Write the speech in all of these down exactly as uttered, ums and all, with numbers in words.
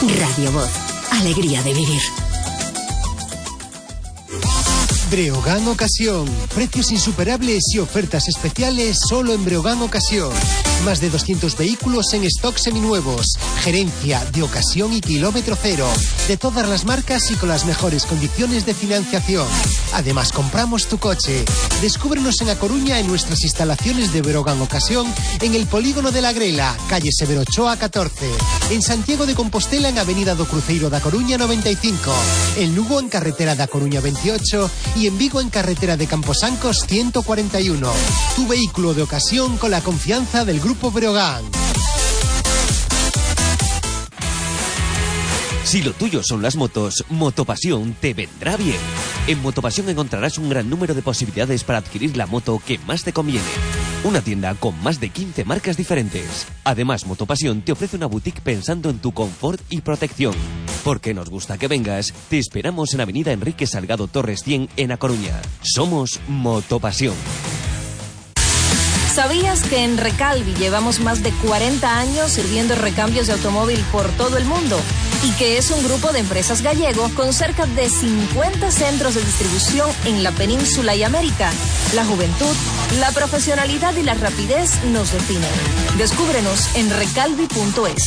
Radio Voz, alegría de vivir. Breogán Ocasión. Precios insuperables y ofertas especiales solo en Breogán Ocasión. Más de doscientos vehículos en stock seminuevos. Gerencia de ocasión y kilómetro cero. De todas las marcas y con las mejores condiciones de financiación. Además, compramos tu coche. Descúbrenos en A Coruña en nuestras instalaciones de Breogán Ocasión en el Polígono de la Grela, calle Severo Ochoa catorce. En Santiago de Compostela en Avenida do Cruceiro da Coruña noventa y cinco. En Lugo en Carretera da Coruña veintiocho y en Vigo en Carretera de Camposancos ciento cuarenta y uno. Tu vehículo de ocasión con la confianza del Grupo Breogán. Si lo tuyo son las motos, Motopasión te vendrá bien. En Motopasión encontrarás un gran número de posibilidades para adquirir la moto que más te conviene. Una tienda con más de quince marcas diferentes. Además, Motopasión te ofrece una boutique pensando en tu confort y protección. Porque nos gusta que vengas, te esperamos en Avenida Enrique Salgado Torres cien en A Coruña. Somos Motopasión. ¿Sabías que en Recalvi llevamos más de cuarenta años sirviendo recambios de automóvil por todo el mundo? Y que es un grupo de empresas gallego con cerca de cincuenta centros de distribución en la península y América. La juventud, la profesionalidad y la rapidez nos definen. Descúbrenos en recalvi punto es.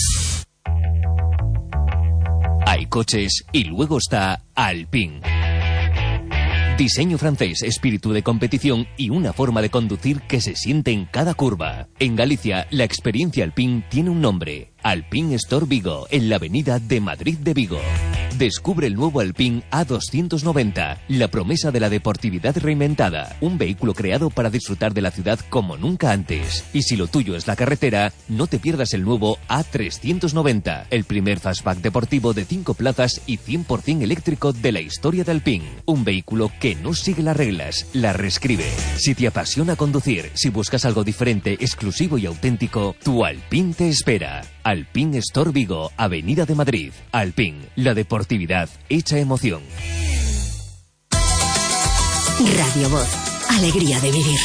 Hay coches y luego está Alpine. Diseño francés, espíritu de competición y una forma de conducir que se siente en cada curva. En Galicia, la experiencia Alpine tiene un nombre. Alpine Store Vigo, en la avenida de Madrid de Vigo. Descubre el nuevo Alpine A doscientos noventa, la promesa de la deportividad reinventada. Un vehículo creado para disfrutar de la ciudad como nunca antes. Y si lo tuyo es la carretera, no te pierdas el nuevo A trescientos noventa, el primer fastback deportivo de cinco plazas y cien por ciento eléctrico de la historia de Alpine. Un vehículo que no sigue las reglas, las reescribe. Si te apasiona conducir, si buscas algo diferente, exclusivo y auténtico, tu Alpine te espera. Alpine Store Vigo, Avenida de Madrid. Alpine, la deportividad hecha emoción. Radio Voz, alegría de vivir.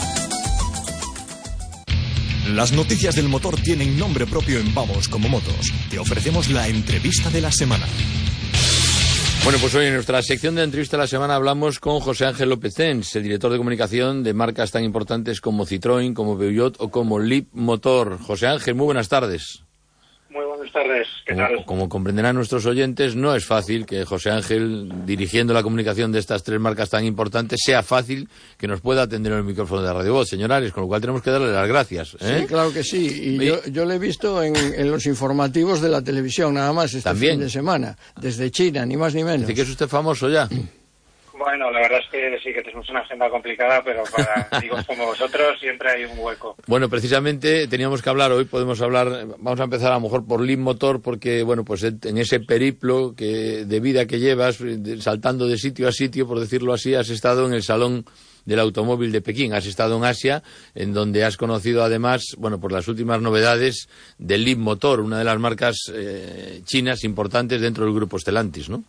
Las noticias del motor tienen nombre propio en Vamos Como Motos. Te ofrecemos la entrevista de la semana. Bueno, pues hoy en nuestra sección de entrevista de la semana hablamos con José Ángel López Ens, el director de comunicación de marcas tan importantes como Citroën, como Peugeot o como Leapmotor. José Ángel, muy buenas tardes. Muy buenas tardes, ¿qué como, tal? Como comprenderán nuestros oyentes, no es fácil que José Ángel, dirigiendo la comunicación de estas tres marcas tan importantes, sea fácil que nos pueda atender en el micrófono de Radio Voz, señor Ares, con lo cual tenemos que darle las gracias. ¿eh? Sí, claro que sí, y yo, yo le he visto en, en los informativos de la televisión, nada más, este ¿También? fin de semana, desde China, ni más ni menos. Dice que es usted famoso ya. Bueno, la verdad es que sí que tenemos una agenda complicada, pero para amigos como vosotros siempre hay un hueco. Bueno, precisamente teníamos que hablar hoy, podemos hablar, vamos a empezar a lo mejor por Leapmotor, porque bueno, pues en ese periplo que de vida que llevas, saltando de sitio a sitio, por decirlo así, has estado en el Salón del Automóvil de Pekín, has estado en Asia, en donde has conocido además, bueno, por las últimas novedades de Leapmotor, una de las marcas eh, chinas importantes dentro del grupo Stellantis, ¿no?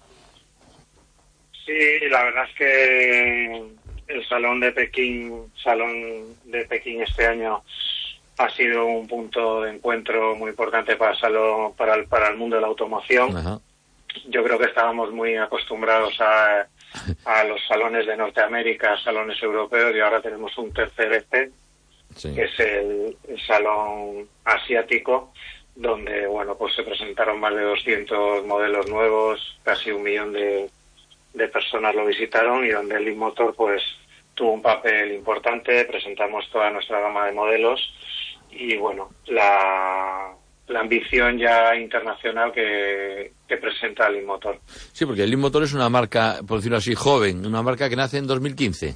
Sí, la verdad es que el Salón de Pekín, Salón de Pekín este año ha sido un punto de encuentro muy importante para el, salón, para el, para el mundo de la automoción. Ajá. Yo creo que estábamos muy acostumbrados a, a los salones de Norteamérica, salones europeos, y ahora tenemos un tercer este, sí. que es el, el Salón Asiático, donde bueno, pues se presentaron más de doscientos modelos nuevos, casi un millón de de personas lo visitaron, y donde el Leapmotor pues tuvo un papel importante. Presentamos toda nuestra gama de modelos y bueno, la, la ambición ya internacional que, que presenta el Leapmotor. Sí, porque el Leapmotor es una marca, por decirlo así, joven, una marca que nace en dos mil quince.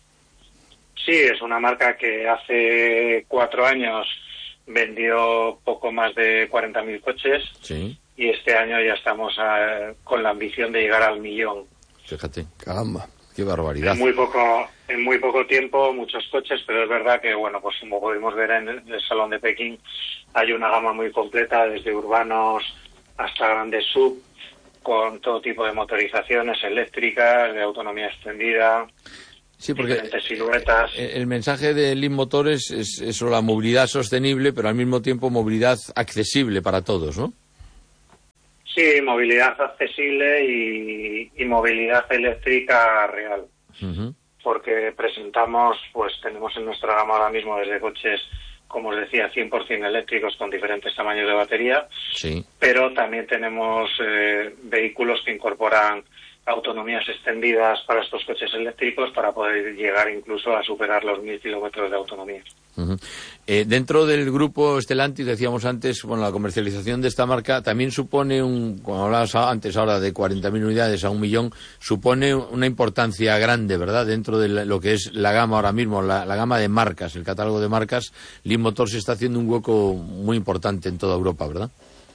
Sí, es una marca que hace cuatro años vendió poco más de cuarenta mil coches. Sí. Y este año ya estamos a, con la ambición de llegar al millón. Fíjate. Caramba. Qué barbaridad. En muy poco, en muy poco tiempo, muchos coches, pero es verdad que, bueno, pues como pudimos ver en el Salón de Pekín, hay una gama muy completa, desde urbanos hasta grandes sub, con todo tipo de motorizaciones eléctricas, de autonomía extendida, sí, porque diferentes siluetas. El mensaje de Leapmotor es, es, es la movilidad sostenible, pero al mismo tiempo movilidad accesible para todos, ¿no? Sí, movilidad accesible y, y movilidad eléctrica real. Uh-huh. Porque presentamos, pues tenemos en nuestra gama ahora mismo desde coches, como os decía, cien por ciento eléctricos con diferentes tamaños de batería, sí. Pero también tenemos eh, vehículos que incorporan autonomías extendidas para estos coches eléctricos para poder llegar incluso a superar los mil kilómetros de autonomía. Uh-huh. Eh, dentro del grupo Stellantis, decíamos antes, bueno, la comercialización de esta marca también supone, un, como hablabas antes ahora de cuarenta mil unidades a un millón, supone una importancia grande, ¿verdad? Dentro de lo que es la gama ahora mismo, la, la gama de marcas, el catálogo de marcas, Leapmotor se está haciendo un hueco muy importante en toda Europa, ¿verdad?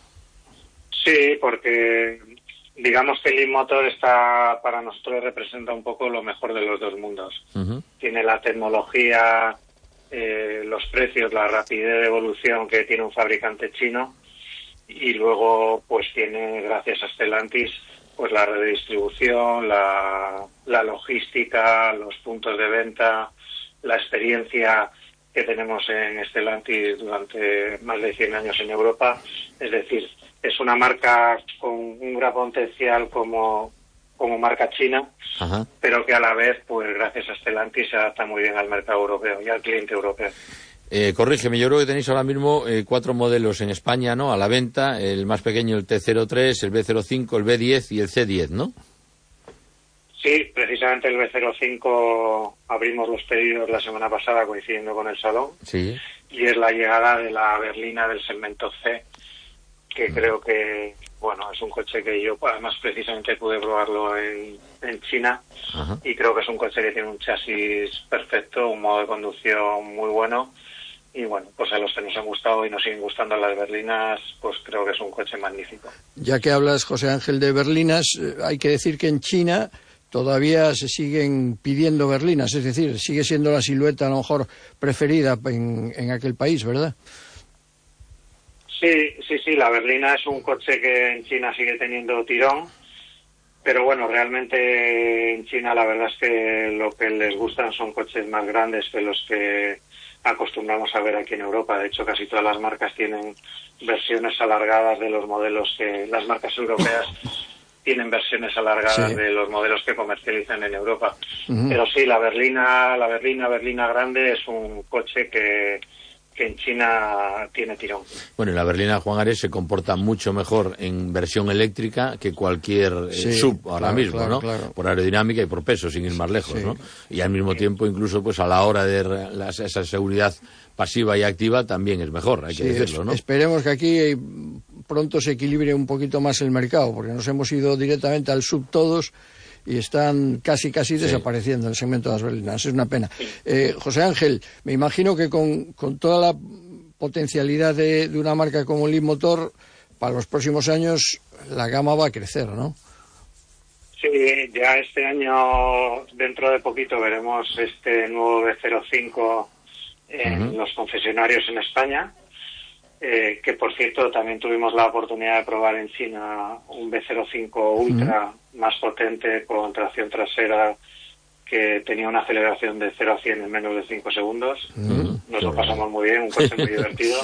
Sí, porque digamos que Leapmotor está, para nosotros representa un poco lo mejor de los dos mundos. Uh-huh. Tiene la tecnología, eh, los precios, la rapidez de evolución que tiene un fabricante chino, y luego pues tiene, gracias a Stellantis, pues la red de distribución, la, la logística, los puntos de venta, la experiencia que tenemos en Stellantis durante más de cien años en Europa. Es decir, es una marca con un gran potencial como, como marca china, ajá, pero que a la vez, pues gracias a Stellantis, se adapta muy bien al mercado europeo y al cliente europeo. Eh, corrígeme, yo creo que tenéis ahora mismo eh, cuatro modelos en España, ¿no?, a la venta. El más pequeño, el T cero tres, el B cero cinco, el B diez y el C diez, ¿no? Sí, precisamente el B cero cinco abrimos los pedidos la semana pasada coincidiendo con el salón. Sí. Y es la llegada de la berlina del segmento C, que creo que, bueno, es un coche que yo además precisamente pude probarlo en, en China. Ajá. Y creo que es un coche que tiene un chasis perfecto, un modo de conducción muy bueno, y bueno, pues a los que nos han gustado y nos siguen gustando las berlinas, pues creo que es un coche magnífico. Ya que hablas, José Ángel, de berlinas, eh, hay que decir que en China todavía se siguen pidiendo berlinas, es decir, sigue siendo la silueta a lo mejor preferida en, en aquel país, ¿verdad? Sí, sí, sí, la berlina es un coche que en China sigue teniendo tirón, pero bueno, realmente en China la verdad es que lo que les gustan son coches más grandes que los que acostumbramos a ver aquí en Europa. De hecho, casi todas las marcas tienen versiones alargadas de los modelos que las marcas europeas tienen versiones alargadas, sí, de los modelos que comercializan en Europa. Uh-huh. Pero sí, la berlina, la berlina, berlina grande es un coche que que en China tiene tirón. Bueno, la berlina Juan Ares se comporta mucho mejor en versión eléctrica que cualquier eh, sí, sub ahora claro, mismo, claro, ¿no? Claro. Por aerodinámica y por peso, sin ir más lejos, sí, ¿no? Y al mismo tiempo, incluso pues a la hora de la, esa seguridad pasiva y activa también es mejor, hay sí, que decirlo, ¿no? Esperemos que aquí pronto se equilibre un poquito más el mercado, porque nos hemos ido directamente al sub todos y están casi casi sí. desapareciendo en el segmento de las berlinas. Es una pena. Eh, José Ángel, me imagino que con, con toda la potencialidad de, de una marca como Leapmotor, para los próximos años la gama va a crecer, ¿no? Sí, ya este año, dentro de poquito, veremos este nuevo B cero cinco en uh-huh. los concesionarios en España. Eh, que por cierto también tuvimos la oportunidad de probar en China un B cero cinco Ultra uh-huh. más potente, con tracción trasera, que tenía una aceleración de cero a cien en menos de cinco segundos. Uh-huh. Nos lo pasamos muy bien, un coche muy divertido.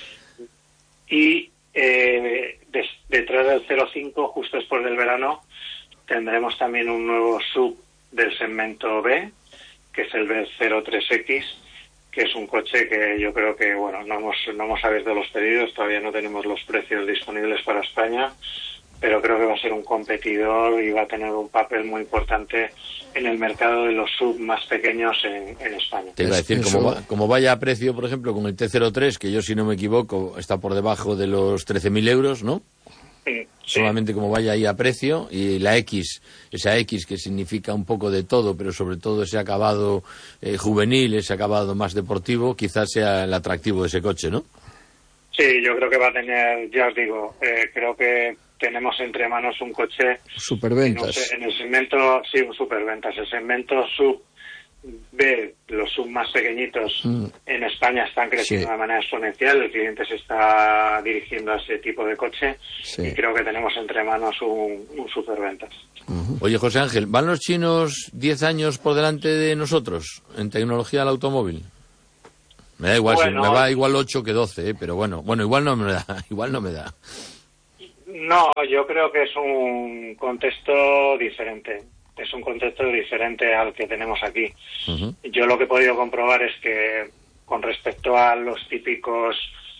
Y eh, des, detrás del cero cinco, justo después del verano, tendremos también un nuevo sub del segmento B, que es el B cero tres X, que es un coche que yo creo que, bueno, no hemos, no hemos abierto los pedidos, todavía no tenemos los precios disponibles para España, pero creo que va a ser un competidor y va a tener un papel muy importante en el mercado de los sub más pequeños en, en España. Te iba a decir, como, va, como vaya a precio, por ejemplo, con el T cero tres, que yo, si no me equivoco, está por debajo de los trece mil euros, ¿no? Sí, solamente sí. Como vaya ahí a precio, y la X, esa X que significa un poco de todo, pero sobre todo ese acabado eh, juvenil, ese acabado más deportivo, quizás sea el atractivo de ese coche, ¿no? Sí, yo creo que va a tener, ya os digo, eh, creo que tenemos entre manos un coche superventas. En, en el segmento, sí, un superventas, el segmento sub B, los sub más pequeñiñitos mm. en España están creciendo sí. de manera exponencial, el cliente se está dirigiendo a ese tipo de coche sí. y creo que tenemos entre manos un, un superventas. Uh-huh. Oye, José Ángel, ¿van los chinos diez años por delante de nosotros en tecnología del automóvil? Me da igual, bueno, si me va igual ocho que doce, ¿eh? Pero bueno, bueno, igual no me da, igual no me da. No, yo creo que es un contexto diferente. Es un contexto diferente al que tenemos aquí. Uh-huh. Yo lo que he podido comprobar es que con respecto a los típicos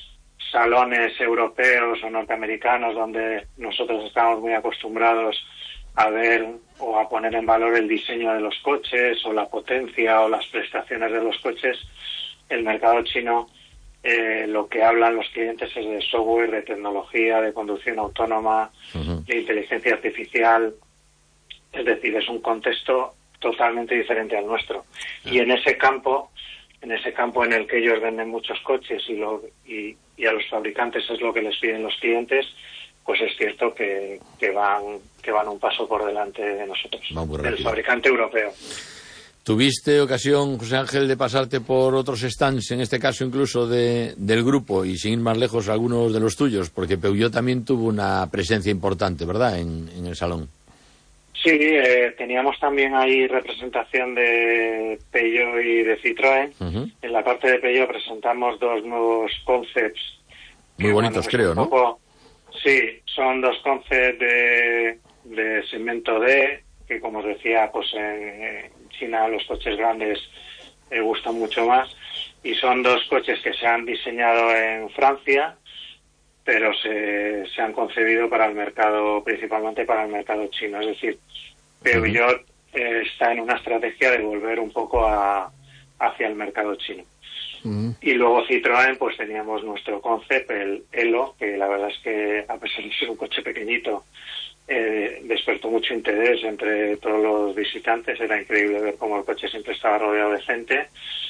salones europeos o norteamericanos donde nosotros estamos muy acostumbrados a ver o a poner en valor el diseño de los coches o la potencia o las prestaciones de los coches, el mercado chino eh, lo que hablan los clientes es de software, de tecnología, de conducción autónoma, uh-huh. de inteligencia artificial. Es decir, es un contexto totalmente diferente al nuestro. Y en ese campo, en ese campo en el que ellos venden muchos coches y, lo, y, y a los fabricantes es lo que les piden los clientes, pues es cierto que, que van que van un paso por delante de nosotros, del fabricante europeo. ¿Tuviste ocasión, José Ángel, de pasarte por otros stands, en este caso incluso de, del grupo, y sin ir más lejos algunos de los tuyos? Porque Peugeot también tuvo una presencia importante, ¿verdad?, en, en el salón. Sí, eh, teníamos también ahí representación de Peugeot y de Citroën. Uh-huh. En la parte de Peugeot presentamos dos nuevos concepts. Muy que, bonitos, bueno, creo, ¿no? Poco, sí, son dos concepts de, de segmento D, que como os decía, pues en China los coches grandes eh, gustan mucho más. Y son dos coches que se han diseñado en Francia, pero se, se han concebido para el mercado, principalmente para el mercado chino. Es decir, Peugeot eh, está en una estrategia de volver un poco a, hacia el mercado chino. Uh-huh. Y luego Citroën, pues teníamos nuestro concept, el Elo, que la verdad es que, a pesar de ser un coche pequeñito, eh, despertó mucho interés entre todos los visitantes. Era increíble ver cómo el coche siempre estaba rodeado de gente.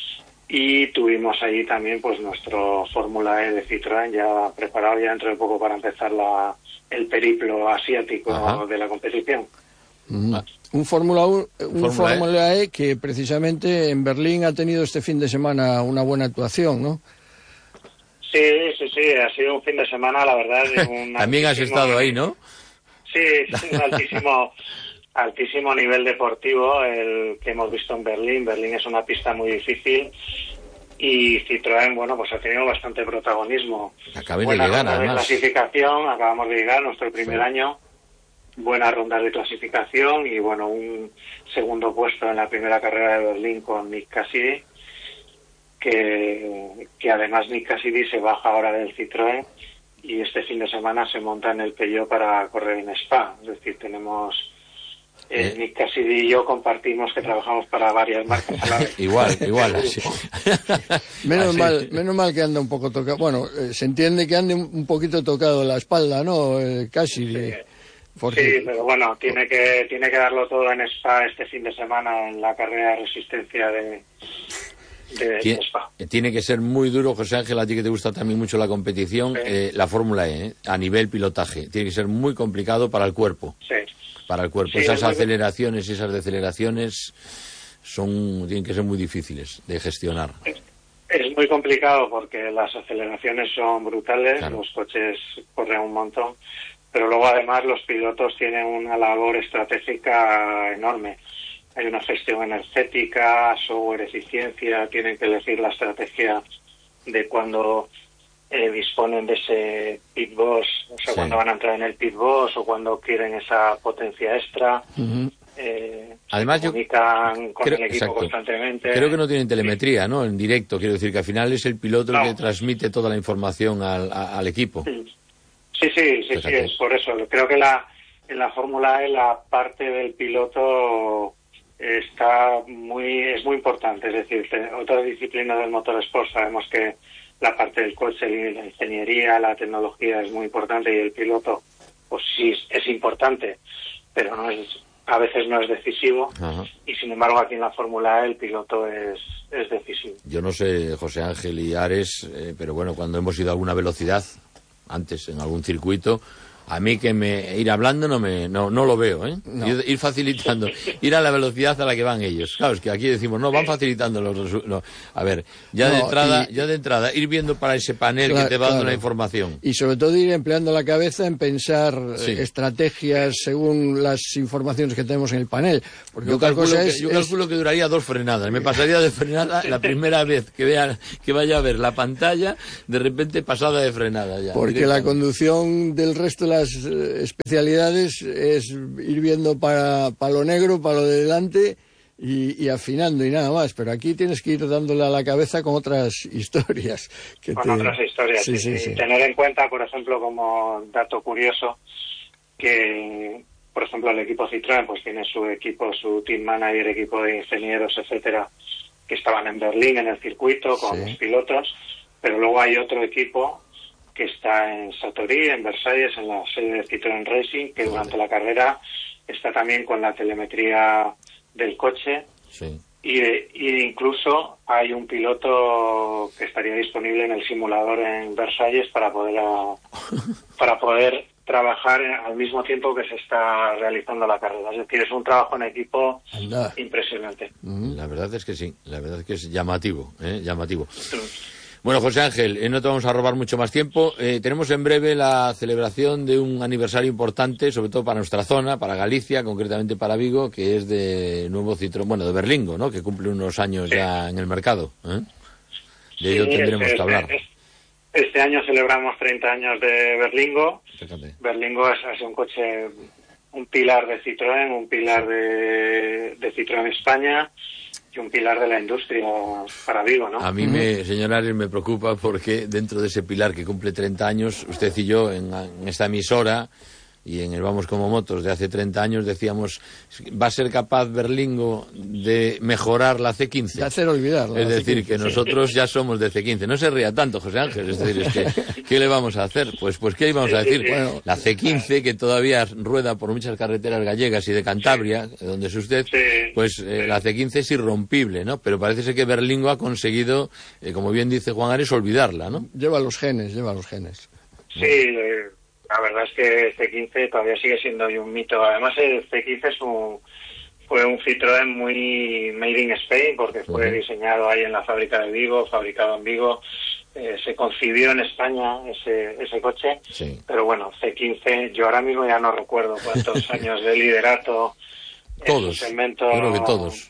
Y tuvimos allí también pues nuestro Fórmula E de Citroën ya preparado ya dentro de poco para empezar la, el periplo asiático Ajá. de la competición. Mm. Un Fórmula un Fórmula E. e que precisamente en Berlín ha tenido este fin de semana una buena actuación, ¿no? Sí, sí, sí, ha sido un fin de semana, la verdad. De un También has estado ahí, ¿no? Sí, sí, un altísimo... altísimo nivel deportivo el que hemos visto en Berlín. Berlín es una pista muy difícil y Citroën, bueno, pues ha tenido bastante protagonismo. Acabé de llegar, además. De clasificación, acabamos de llegar, nuestro primer sí. año, buenas rondas de clasificación y, bueno, un segundo puesto en la primera carrera de Berlín con Nick Cassidy, que, que además Nick Cassidy se baja ahora del Citroën y este fin de semana se monta en el Peugeot para correr en Spa. Es decir, tenemos... Eh, Nick Cassidy y yo compartimos que trabajamos para varias marcas a la vez. igual, igual. Sí. menos Así. mal, menos mal que anda un poco tocado. Bueno, eh, se entiende que ande un poquito tocado la espalda, ¿no? Eh, Cassidy. Sí. Porque... sí, pero bueno, tiene que tiene que darlo todo en Spa este fin de semana en la carrera de resistencia de, de, tiene, de Spa. Tiene que ser muy duro, José Ángel, a ti que te gusta también mucho la competición, sí. eh, la Fórmula E, eh, a nivel pilotaje. Tiene que ser muy complicado para el cuerpo. Sí. Para el cuerpo. Sí, esas aceleraciones y esas deceleraciones son tienen que ser muy difíciles de gestionar. Es, es muy complicado porque las aceleraciones son brutales, claro. Los coches corren un montón, pero luego además los pilotos tienen una labor estratégica enorme. Hay una gestión energética, software, eficiencia, tienen que elegir la estrategia de cuando... Eh, disponen de ese pit boss, o sea, sí. cuando van a entrar en el pit boss o cuando quieren esa potencia extra. Uh-huh. eh, Además, se comunican yo con creo, el equipo exacto. constantemente. Creo que no tienen telemetría, sí. ¿no? En directo, quiero decir que al final es el piloto no. el que transmite toda la información al, a, al equipo. Sí, sí, sí, sí, sí, es por eso. Creo que la, en la Fórmula E la parte del piloto está muy es muy importante. Es decir, otras disciplinas del motorsport sabemos que la parte del coche, la ingeniería, la tecnología es muy importante y el piloto, pues sí, es importante, pero no es a veces no es decisivo. Ajá. Y sin embargo aquí en la Fórmula E el piloto es, es decisivo. Yo no sé, José Ángel y Ares, eh, pero bueno, cuando hemos ido a alguna velocidad, antes en algún circuito, a mí que me ir hablando no me no, no lo veo, ¿eh? No. Ir, ir facilitando, ir a la velocidad a la que van ellos. Claro, es que aquí decimos, no, van facilitando los... No. A ver, ya no, de entrada y, ya de entrada ir viendo para ese panel claro, que te va dando claro. la información. Y sobre todo ir empleando la cabeza en pensar sí. estrategias según las informaciones que tenemos en el panel. Porque yo calculo, cosa que, es, yo calculo es... que duraría dos frenadas. Me pasaría de frenada la primera vez que vea que vaya a ver la pantalla, de repente pasada de frenada ya. Porque la conducción del resto de las eh, especialidades es ir viendo para, para lo negro, para lo de delante y, y afinando y nada más. Pero aquí tienes que ir dándole a la cabeza con otras historias. Que con te... otras historias, sí, sí, sí, sí. Tener en cuenta, por ejemplo, como dato curioso, que, por ejemplo, el equipo Citroën pues tiene su equipo, su team manager, equipo de ingenieros, etcétera, que estaban en Berlín en el circuito con sí. los pilotos, pero luego hay otro equipo que está en Satori, en Versalles, en la sede de Citroën Racing, que durante la carrera está también con la telemetría del coche. Sí. Y, y incluso hay un piloto que estaría disponible en el simulador en Versalles para poder a, para poder trabajar al mismo tiempo que se está realizando la carrera. Es decir, es un trabajo en equipo Anda. impresionante. La verdad es que sí, la verdad es que es llamativo, ¿eh? llamativo. Sí. Bueno, José Ángel, eh, no te vamos a robar mucho más tiempo. Eh, tenemos en breve la celebración de un aniversario importante, sobre todo para nuestra zona, para Galicia, concretamente para Vigo, que es de nuevo Citroën, bueno, de Berlingo, ¿no?, que cumple unos años sí. ya en el mercado. ¿eh? De ello sí, tendremos este, que hablar. Este, este año celebramos treinta años de Berlingo. Fíjate. Berlingo es, es un coche, un pilar de Citroën, un pilar de, de Citroën España, y un pilar de la industria para Vigo, ¿no? A mí, me, señor Ares, me preocupa porque dentro de ese pilar que cumple treinta años, usted y yo, en, en esta emisora y en el Vamos como Motos de hace treinta años, decíamos, ¿va a ser capaz Berlingo de mejorar la C quince? De hacer olvidarla. Es decir, C quince, que sí. nosotros ya somos de C quince. No se ría tanto, José Ángel. Es decir, es que, ¿qué le vamos a hacer? Pues, pues ¿qué íbamos a decir? Bueno, la C quince, que todavía rueda por muchas carreteras gallegas y de Cantabria, donde es usted, pues eh, la C quince es irrompible, ¿no? Pero parece ser que Berlingo ha conseguido, eh, como bien dice Juan Ares, olvidarla, ¿no? Lleva los genes, lleva los genes. Sí, eh... La verdad es que el C quince todavía sigue siendo un mito. Además, el C quince es un, fue un Citroën muy made in Spain, porque fue uh-huh. diseñado ahí en la fábrica de Vigo, fabricado en Vigo. Eh, se concibió en España ese, ese coche. Sí. Pero bueno, C quince, yo ahora mismo ya no recuerdo cuántos años de liderato. Todos, segmento, creo que todos.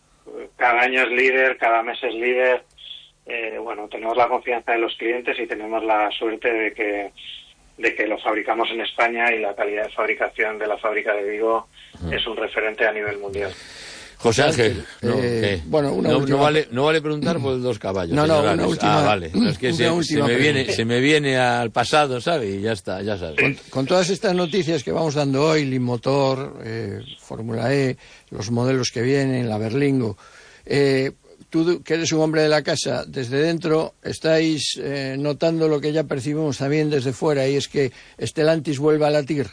Cada año es líder, cada mes es líder. Eh, bueno, tenemos la confianza de los clientes y tenemos la suerte de que de que lo fabricamos en España y la calidad de fabricación de la fábrica de Vigo uh-huh. es un referente a nivel mundial. José Ángel, no, eh, bueno, una no, última... no, vale, no vale preguntar por los dos caballos. No, no, una última, ah, vale. Es que se, se, me viene, se me viene al pasado, ¿sabe? Y ya está, ya sabes. Con, con todas estas noticias que vamos dando hoy, Lean-Motor, eh, Fórmula E, los modelos que vienen, la Berlingo, eh, tú, que eres un hombre de la casa, desde dentro estáis eh, notando lo que ya percibimos también desde fuera, y es que Stellantis vuelve a latir.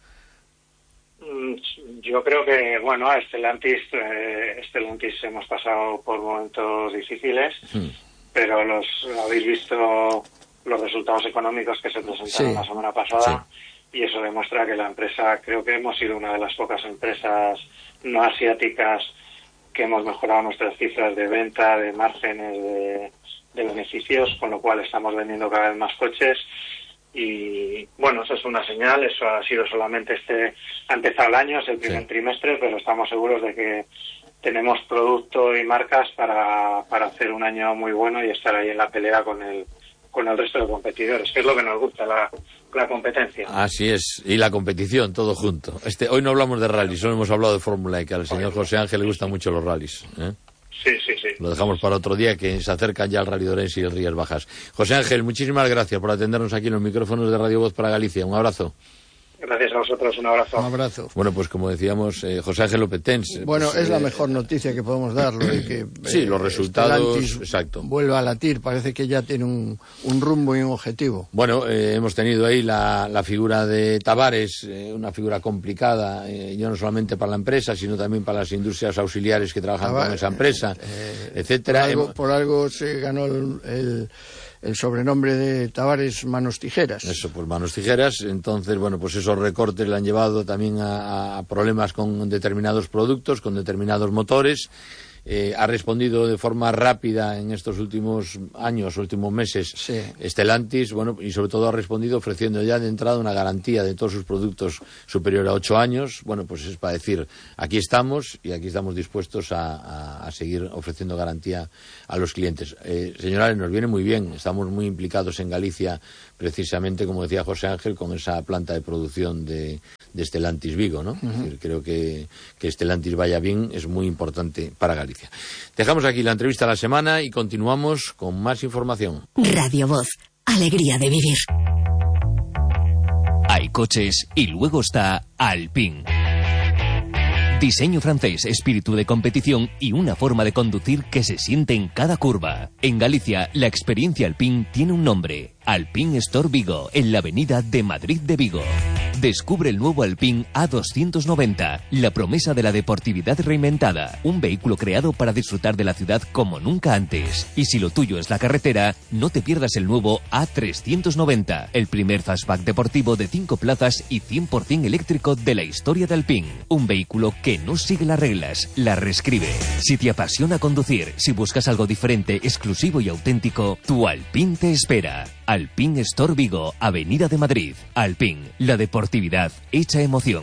Yo creo que, bueno, a Stellantis, eh, Stellantis hemos pasado por momentos difíciles, sí. pero los habéis visto los resultados económicos que se presentaron sí. la semana pasada, sí. y eso demuestra que la empresa, creo que hemos sido una de las pocas empresas no asiáticas que hemos mejorado nuestras cifras de venta, de márgenes, de, de beneficios, con lo cual estamos vendiendo cada vez más coches. Y bueno, eso es una señal, eso ha sido solamente este, ha empezado el año, es el primer sí. trimestre, pero estamos seguros de que tenemos producto y marcas para, para hacer un año muy bueno y estar ahí en la pelea con el, con el resto de competidores, que es lo que nos gusta, la, la competencia. Así es, y la competición, todo junto. Este, hoy no hablamos de rallies, solo hemos hablado de Fórmula E, que al señor José Ángel le gustan mucho los rallies, ¿eh? Sí, sí, sí. Lo dejamos para otro día, que se acercan ya el Rally de Orense y el Rías Bajas. José Ángel, muchísimas gracias por atendernos aquí en los micrófonos de Radio Voz para Galicia. Un abrazo. Gracias a vosotros, un abrazo. Un abrazo. Bueno, pues como decíamos, eh, José Ángel Lopetens. Bueno, pues, es eh, la mejor noticia que podemos dar, lo de que... sí, eh, los resultados, exacto. Vuelve a latir, parece que ya tiene un, un rumbo y un objetivo. Bueno, eh, hemos tenido ahí la, la figura de Tavares, eh, una figura complicada, eh, ya no solamente para la empresa, sino también para las industrias auxiliares que trabajan Tabar, con esa empresa, eh, etcétera. Por algo, por algo se ganó el... el el sobrenombre de Tavares Manos Tijeras. Eso, pues Manos Tijeras. Entonces, bueno, pues esos recortes le han llevado también a, a problemas con determinados productos, con determinados motores. eh, ha respondido de forma rápida en estos últimos años, últimos meses, sí. Stellantis, bueno, y sobre todo ha respondido ofreciendo ya de entrada una garantía de todos sus productos superior a ocho años. Bueno, pues es para decir, aquí estamos y aquí estamos dispuestos a, a, a seguir ofreciendo garantía a los clientes. Eh, señora, nos viene muy bien, estamos muy implicados en Galicia, precisamente, como decía José Ángel, con esa planta de producción de, de Stellantis Vigo, ¿no? Uh-huh. Es decir, creo que, que Stellantis vaya bien es muy importante para Galicia. Dejamos aquí la entrevista de la semana y continuamos con más información. Radio Voz, alegría de vivir. Hay coches y luego está Alpine. Diseño francés, espíritu de competición y una forma de conducir que se siente en cada curva. En Galicia, la experiencia Alpine tiene un nombre: Alpine Store Vigo, en la avenida de Madrid de Vigo. Descubre el nuevo Alpine A doscientos noventa, la promesa de la deportividad reinventada. Un vehículo creado para disfrutar de la ciudad como nunca antes. Y si lo tuyo es la carretera, no te pierdas el nuevo A trescientos noventa, el primer fastback deportivo de cinco plazas y cien por ciento eléctrico de la historia de Alpine. Un vehículo que no sigue las reglas, las reescribe. Si te apasiona conducir, si buscas algo diferente, exclusivo y auténtico, tu Alpine te espera. Alpine Store Vigo, Avenida de Madrid. Alpine, la deportividad hecha emoción.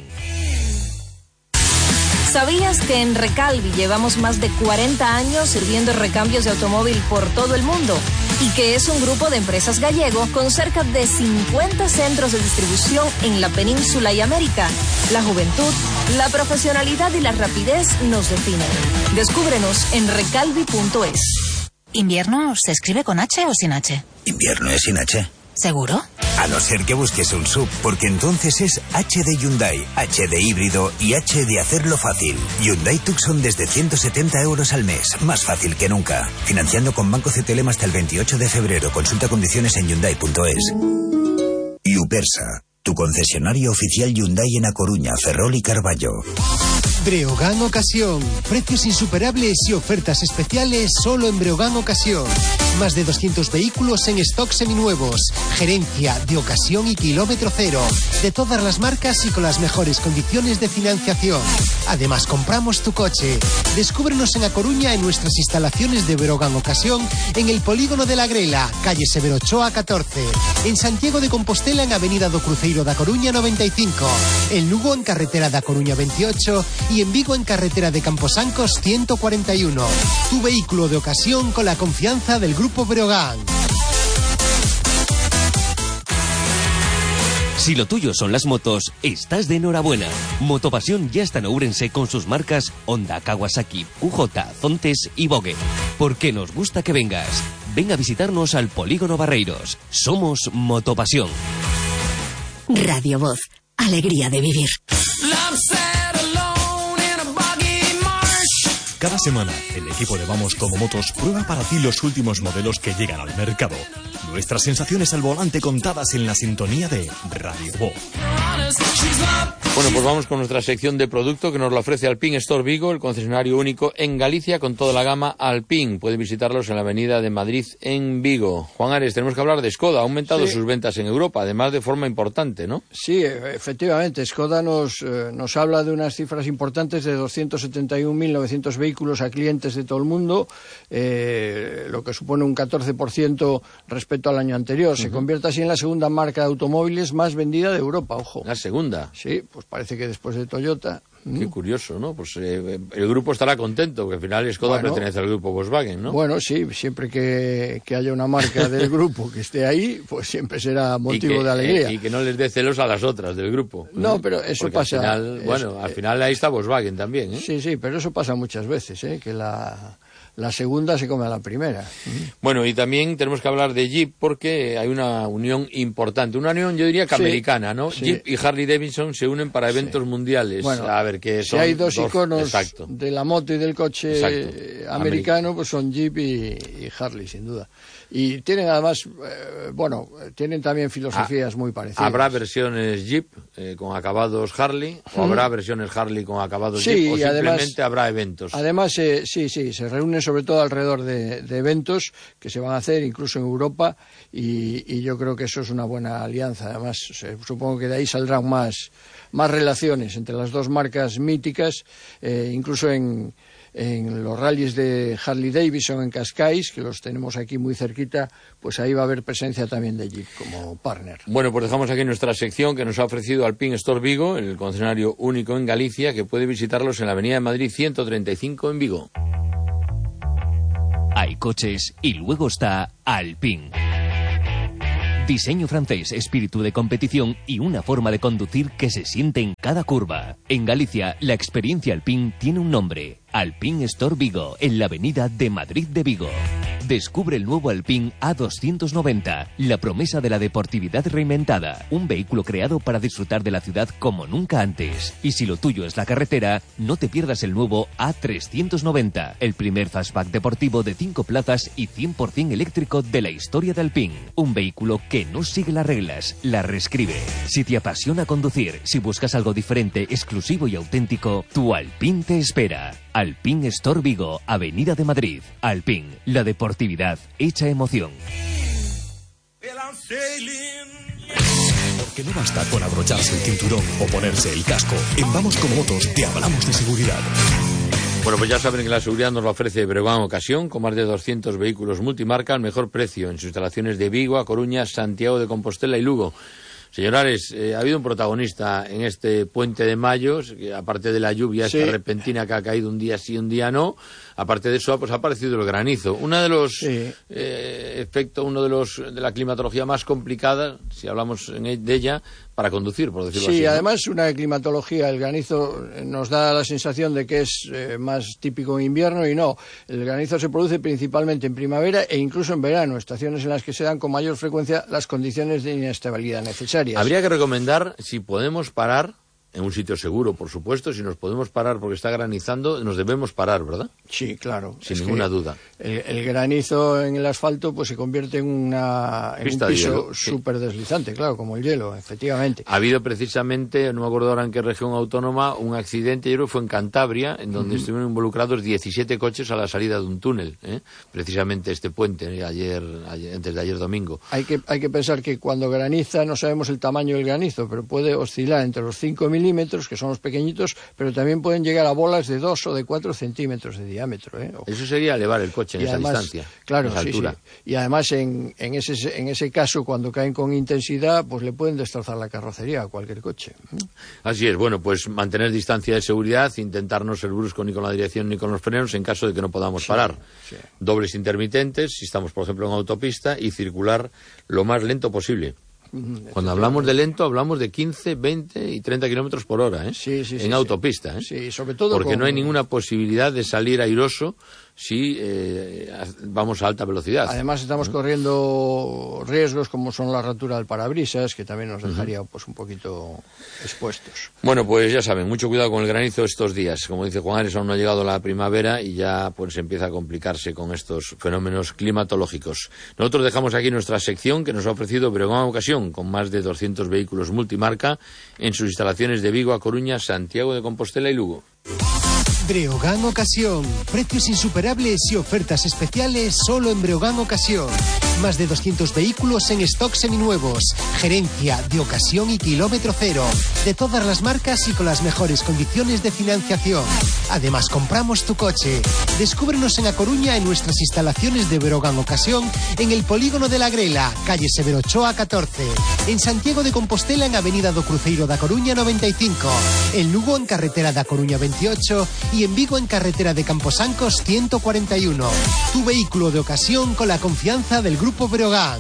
¿Sabías que en Recalvi llevamos más de cuarenta años sirviendo recambios de automóvil por todo el mundo? Y que es un grupo de empresas gallego con cerca de cincuenta centros de distribución en la península y América. La juventud, la profesionalidad y la rapidez nos definen. Descúbrenos en recalvi punto es. ¿Invierno se escribe con H o sin H? Invierno es sin H. ¿Seguro? A no ser que busques un sub, porque entonces es H de Hyundai, H de híbrido y H de hacerlo fácil. Hyundai Tucson desde ciento setenta euros al mes, más fácil que nunca. Financiando con Banco C T L M hasta el veintiocho de febrero. Consulta condiciones en hyundai punto es. Y Upersa, tu concesionario oficial Hyundai en A Coruña, Ferrol y Carballo. Breogán Ocasión. Precios insuperables y ofertas especiales solo en Breogán Ocasión. Más de doscientos vehículos en stock seminuevos. Gerencia de ocasión y kilómetro cero. De todas las marcas y con las mejores condiciones de financiación. Además, compramos tu coche. Descúbrenos en A Coruña en nuestras instalaciones de Breogán Ocasión en el Polígono de la Grela, calle Severo Ochoa catorce. En Santiago de Compostela en Avenida do Cruceiro da Coruña noventa y cinco. En Lugo en carretera da Coruña veintiocho y en Vigo en carretera de Camposancos ciento cuarenta y uno. Tu vehículo de ocasión con la confianza del Grupo Breogán. Si lo tuyo son las motos, estás de enhorabuena. Motopasión ya está en Ourense con sus marcas Honda, Kawasaki, Q J, Zontes y Vogue. Porque nos gusta que vengas. Ven a visitarnos al Polígono Barreiros. Somos Motopasión. Radio Voz, alegría de vivir. Cada semana, el equipo de Vamos Como Motos prueba para ti los últimos modelos que llegan al mercado. Nuestras sensaciones al volante contadas en la sintonía de Radio Voz. Bueno, pues vamos con nuestra sección de producto que nos la ofrece Alpine Store Vigo, el concesionario único en Galicia con toda la gama Alpine. Pueden visitarlos en la avenida de Madrid en Vigo. Juan Ares, tenemos que hablar de Skoda. Ha aumentado sí. sus ventas en Europa, además de forma importante, ¿no? Sí, efectivamente. Skoda nos, eh, nos habla de unas cifras importantes de doscientos setenta y un mil novecientos vehículos a clientes de todo el mundo, eh, lo que supone un catorce por ciento respecto al año anterior. Uh-huh. Se convierte así en la segunda marca de automóviles más vendida de Europa, ojo. ¿La segunda? Sí, pues parece que después de Toyota. Qué curioso, ¿no? Pues eh, el grupo estará contento, porque al final Skoda bueno, pertenece al grupo Volkswagen, ¿no? Bueno, sí, siempre que, que haya una marca del grupo que esté ahí, pues siempre será motivo que, de alegría. Eh, y que no les dé celos a las otras del grupo. No, ¿eh? Pero eso porque pasa... Al final, bueno, es, al final ahí está Volkswagen también, ¿eh? Sí, sí, pero eso pasa muchas veces, ¿eh? Que la... La segunda se come a la primera. Bueno, y también tenemos que hablar de Jeep porque hay una unión importante. Una unión, yo diría que sí, americana, ¿no? Sí. Jeep y Harley Davidson se unen para eventos sí. mundiales. Bueno, a ver, que son si hay dos, dos iconos exacto. de la moto y del coche exacto. americano, pues son Jeep y, y Harley, sin duda. Y tienen además, eh, bueno, tienen también filosofías ah, muy parecidas. ¿Habrá versiones Jeep eh, con acabados Harley? ¿O ¿Mm? habrá versiones Harley con acabados sí, Jeep? ¿O simplemente además, habrá eventos? Además, eh, sí, sí, se reúnen sobre todo alrededor de, de eventos que se van a hacer incluso en Europa y, y yo creo que eso es una buena alianza. Además, se, supongo que de ahí saldrán más, más relaciones entre las dos marcas míticas, eh, incluso en... en los rallies de Harley Davidson en Cascais, que los tenemos aquí muy cerquita, pues ahí va a haber presencia también de Jeep como partner. Bueno, pues dejamos aquí nuestra sección que nos ha ofrecido Alpine Store Vigo, el concesionario único en Galicia, que puede visitarlos en la Avenida de Madrid ciento treinta y cinco en Vigo. Hay coches y luego está Alpine. Diseño francés, espíritu de competición y una forma de conducir que se siente en cada curva. En Galicia, la experiencia Alpine tiene un nombre: Alpine Store Vigo, en la avenida de Madrid de Vigo. Descubre el nuevo Alpine A doscientos noventa, la promesa de la deportividad reinventada. Un vehículo creado para disfrutar de la ciudad como nunca antes. Y si lo tuyo es la carretera, no te pierdas el nuevo A trescientos noventa, el primer fastback deportivo de cinco plazas y cien por ciento eléctrico de la historia de Alpine. Un vehículo que no sigue las reglas, las reescribe. Si te apasiona conducir, si buscas algo diferente, exclusivo y auténtico, tu Alpine te espera. Alpine Store Vigo, Avenida de Madrid. Alpine, la deportividad hecha emoción. Porque no basta con abrocharse el cinturón o ponerse el casco. En Vamos Como Motos te hablamos de seguridad. Bueno, pues ya saben que la seguridad nos la ofrece Breogán Ocasión, con más de doscientos vehículos multimarca al mejor precio en sus instalaciones de Vigo, A Coruña, Santiago de Compostela y Lugo. Señores, eh, ha habido un protagonista en este puente de Mayo, que aparte de la lluvia sí. esta repentina que ha caído un día sí, un día no, aparte de eso pues ha aparecido el granizo. Uno de los sí. eh, efectos, uno de los de la climatología más complicada, si hablamos de ella, para conducir, por decirlo sí, así. Sí, además ¿no? Una climatología, el granizo nos da la sensación de que es eh, más típico en invierno y no. El granizo se produce principalmente en primavera e incluso en verano, estaciones en las que se dan con mayor frecuencia las condiciones de inestabilidad necesarias. Habría que recomendar, si podemos parar, en un sitio seguro, por supuesto, si nos podemos parar porque está granizando, nos debemos parar, ¿verdad? Sí, claro. Sin ninguna duda. El, el granizo en el asfalto pues se convierte en, una, en un piso súper deslizante, claro, como el hielo, efectivamente. Ha habido precisamente, no me acuerdo ahora en qué región autónoma, un accidente, yo creo que fue en Cantabria, en donde uh-huh. estuvieron involucrados diecisiete coches a la salida de un túnel, ¿eh? Precisamente este puente, ¿eh? ayer, ayer, antes de ayer domingo. Hay que, hay que pensar que cuando graniza no sabemos el tamaño del granizo, pero puede oscilar entre los cinco milímetros, que son los pequeñitos, pero también pueden llegar a bolas de dos o de cuatro centímetros de diámetro. ¿eh? Eso sería elevar el coche en y esa además, distancia, claro, en esa sí, altura. Sí. Y además en, en, ese, en ese caso, cuando caen con intensidad, pues le pueden destrozar la carrocería a cualquier coche. Así es, bueno, pues mantener distancia de seguridad, intentar no ser brusco ni con la dirección ni con los frenos en caso de que no podamos sí, parar. Sí. Dobles intermitentes, si estamos, por ejemplo, en autopista, y circular lo más lento posible. Cuando hablamos de lento, hablamos de quince, veinte y treinta kilómetros por hora, ¿eh? Sí, sí, en sí, autopista, ¿eh? Sí, sobre todo porque con... no hay ninguna posibilidad de salir airoso si eh, vamos a alta velocidad. Además estamos uh-huh. corriendo riesgos como son la rotura del parabrisas, que también nos dejaría uh-huh. pues un poquito expuestos. Bueno, pues ya saben, mucho cuidado con el granizo estos días. Como dice Juan Ares, aún no ha llegado la primavera y ya pues empieza a complicarse con estos fenómenos climatológicos. Nosotros dejamos aquí nuestra sección que nos ha ofrecido Breogán Ocasión, con más de doscientos vehículos multimarca en sus instalaciones de Vigo, A Coruña, Santiago de Compostela y Lugo. Breogán Ocasión. Precios insuperables y ofertas especiales solo en Breogán Ocasión. Más de doscientos vehículos en stock seminuevos. Gerencia de ocasión y kilómetro cero. De todas las marcas y con las mejores condiciones de financiación. Además, compramos tu coche. Descúbrenos en A Coruña en nuestras instalaciones de Breogán Ocasión en el Polígono de la Grela, calle Severo Ochoa catorce. En Santiago de Compostela en Avenida do Cruceiro da Coruña noventa y cinco. En Lugo en Carretera da Coruña veintiocho. Y en Vigo en carretera de Camposancos ciento cuarenta y uno. Tu vehículo de ocasión con la confianza del Grupo Breogán.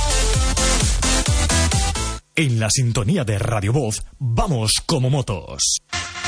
En la sintonía de Radio Voz, vamos como motos.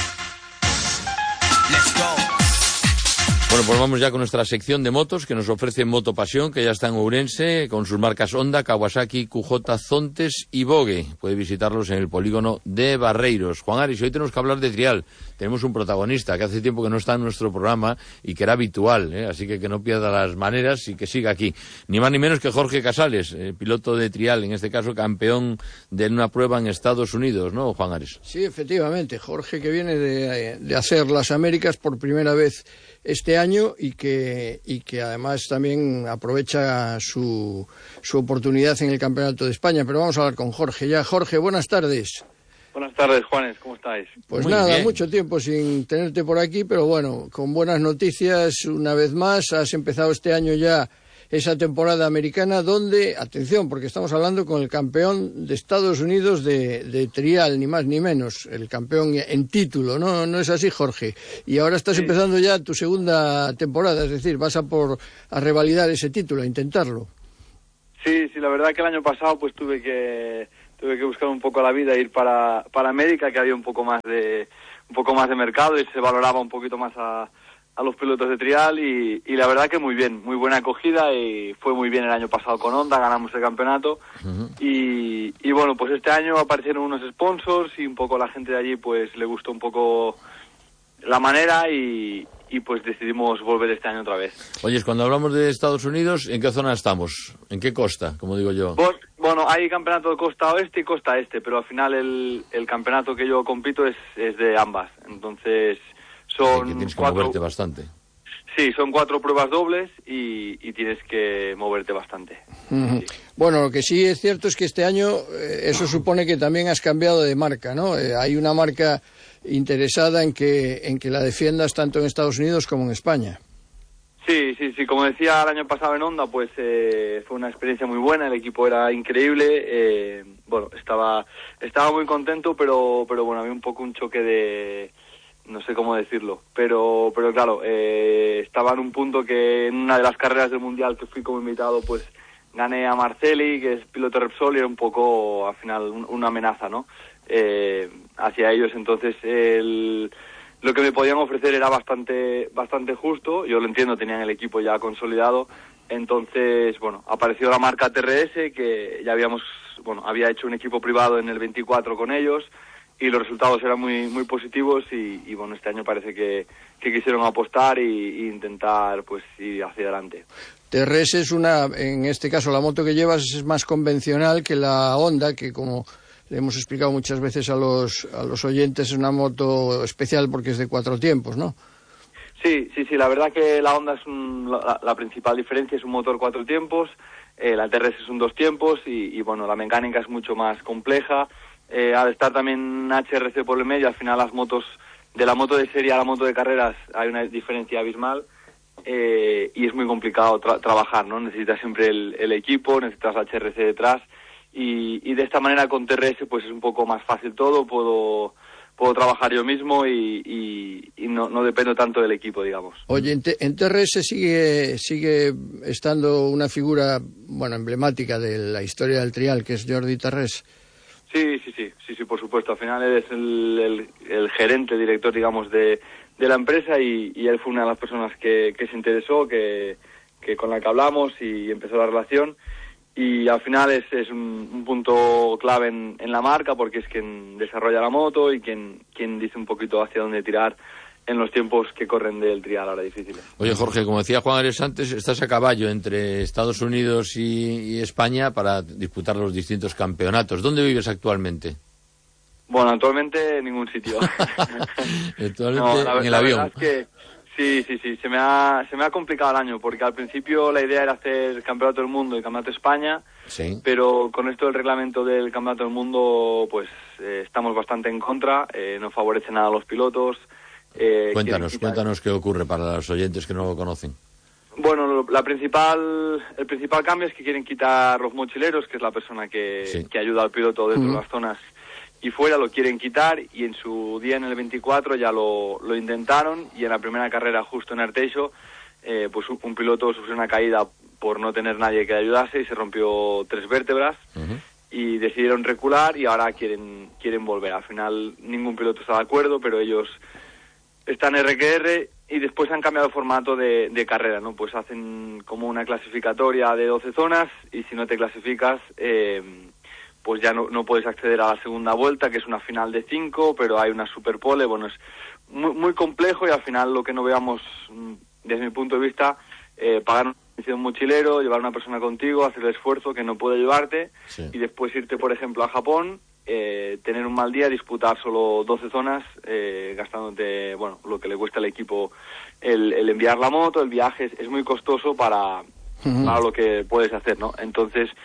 Let's go. Bueno, pues vamos ya con nuestra sección de motos que nos ofrece Motopasión, que ya está en Ourense, con sus marcas Honda, Kawasaki, Q J, Zontes y Vogue. Puede visitarlos en el polígono de Barreiros. Juan Aris, hoy tenemos que hablar de trial. Tenemos un protagonista que hace tiempo que no está en nuestro programa y que era habitual, ¿eh? Así que que no pierda las maneras y que siga aquí. Ni más ni menos que Jorge Casales, eh, piloto de trial, en este caso campeón de una prueba en Estados Unidos, ¿no, Juan Aris? Sí, efectivamente. Jorge, que viene de, de hacer las Américas por primera vez este año y que y que además también aprovecha su, su oportunidad en el Campeonato de España. Pero vamos a hablar con Jorge ya. Jorge, buenas tardes. Buenas tardes, Juanes, ¿cómo estáis? Pues Muy nada, bien. mucho tiempo sin tenerte por aquí, pero bueno, con buenas noticias una vez más. Has empezado este año ya esa temporada americana donde, atención, porque estamos hablando con el campeón de Estados Unidos de, de trial, ni más ni menos, el campeón en título, ¿no? ¿No es así, Jorge? Y ahora estás sí. empezando ya tu segunda temporada, es decir, vas a por a revalidar ese título, a intentarlo. Sí, sí, la verdad que el año pasado pues tuve que tuve que buscar un poco la vida, ir para para América, que había un poco más de un poco más de mercado y se valoraba un poquito más a, a los pilotos de trial y, y la verdad que muy bien, muy buena acogida y fue muy bien el año pasado con Honda, ganamos el campeonato uh-huh. y, y bueno, pues este año aparecieron unos sponsors y un poco la gente de allí pues le gustó un poco la manera y, y pues decidimos volver este año otra vez. Oye, cuando hablamos de Estados Unidos, ¿en qué zona estamos? ¿En qué costa, como digo yo? Bueno, bueno hay campeonato de costa oeste y costa este, pero al final el, el campeonato que yo compito es, es de ambas. Entonces son que tienes que cuatro... moverte bastante. Sí, son cuatro pruebas dobles y, y tienes que moverte bastante. Uh-huh. Sí. Bueno, lo que sí es cierto es que este año eh, eso supone que también has cambiado de marca, ¿no? Eh, hay una marca interesada en que en que la defiendas tanto en Estados Unidos como en España. Sí, sí, sí. Como decía el año pasado en Honda, pues eh, fue una experiencia muy buena. El equipo era increíble. Eh, bueno, estaba estaba muy contento, pero pero bueno, había un poco un choque de no sé cómo decirlo, pero pero claro, eh, estaba en un punto que en una de las carreras del mundial que fui como invitado, pues gané a Marcelli, que es piloto Repsol, y era un poco al final un, una amenaza, ¿no? Eh, hacia ellos. Entonces el, lo que me podían ofrecer era bastante bastante justo. Yo lo entiendo, tenían el equipo ya consolidado. Entonces, bueno, apareció la marca T R S, que ya habíamos, bueno, había hecho un equipo privado en el veinticuatro con ellos y los resultados eran muy muy positivos y, y bueno, este año parece que, que quisieron apostar y, y intentar pues ir hacia adelante. T R S es una, en este caso la moto que llevas es más convencional que la Honda, que como le hemos explicado muchas veces a los a los oyentes, es una moto especial porque es de cuatro tiempos, ¿no? Sí, sí, sí, la verdad que la Honda es un, la, la principal diferencia, es un motor cuatro tiempos, eh, la T R S es un dos tiempos y, y bueno, la mecánica es mucho más compleja. Eh, al estar también H R C por el medio, al final las motos, de la moto de serie a la moto de carreras hay una diferencia abismal. Eh, y es muy complicado tra- trabajar, ¿no? Necesitas siempre el, el equipo, necesitas H R C detrás y, y de esta manera con T R S pues es un poco más fácil todo, puedo puedo trabajar yo mismo y, y, y no, no dependo tanto del equipo, digamos. Oye, en, T- en T R S sigue sigue estando una figura, bueno, emblemática de la historia del trial, que es Jordi Tarrés. Sí, sí, sí, sí, sí, por supuesto. Al final él es el, el, el gerente, director, digamos, de, de la empresa y, y él fue una de las personas que, que se interesó, que, que con la que hablamos y empezó la relación. Y al final es, es un, un punto clave en, en la marca porque es quien desarrolla la moto y quien, quien dice un poquito hacia dónde tirar en los tiempos que corren del trial ahora difíciles. Oye, Jorge, como decía Juan Ares antes, estás a caballo entre Estados Unidos y, y España para disputar los distintos campeonatos. ¿Dónde vives actualmente? Bueno, actualmente en ningún sitio. actualmente no, la, en el la avión. Verdad es que sí, sí, sí, se me ha se me ha complicado el año porque al principio la idea era hacer Campeonato del Mundo y Campeonato de España, sí. Pero con esto del reglamento del Campeonato del Mundo, pues eh, estamos bastante en contra, eh, no favorece nada a los pilotos. Eh, cuéntanos, cuéntanos qué ocurre para los oyentes que no lo conocen. Bueno, la principal, el principal cambio es que quieren quitar los mochileros, que es la persona que, sí. que ayuda al piloto dentro uh-huh. de las zonas y fuera, lo quieren quitar y en su día en el veinticuatro ya lo, lo intentaron y en la primera carrera justo en Arteixo eh, pues un, un piloto sufrió una caída por no tener nadie que le ayudase y se rompió tres vértebras uh-huh. y decidieron recular y ahora quieren, quieren volver. Al final ningún piloto está de acuerdo, pero ellos están R Q R y después han cambiado el formato de, de carrera, ¿no? Pues hacen como una clasificatoria de doce zonas y si no te clasificas, eh, pues ya no, no puedes acceder a la segunda vuelta, que es una final de cinco, pero hay una superpole. Bueno, es muy, muy complejo y al final lo que no veamos, desde mi punto de vista, eh, pagar un mochilero, llevar a una persona contigo, hacer el esfuerzo que no puede llevarte sí. y después irte, por ejemplo, a Japón, Eh, tener un mal día, disputar solo doce zonas, eh, gastándote, bueno, lo que le cuesta al equipo el, el enviar la moto, el viaje es, es muy costoso para, uh-huh. para lo que puedes hacer, ¿no? Entonces,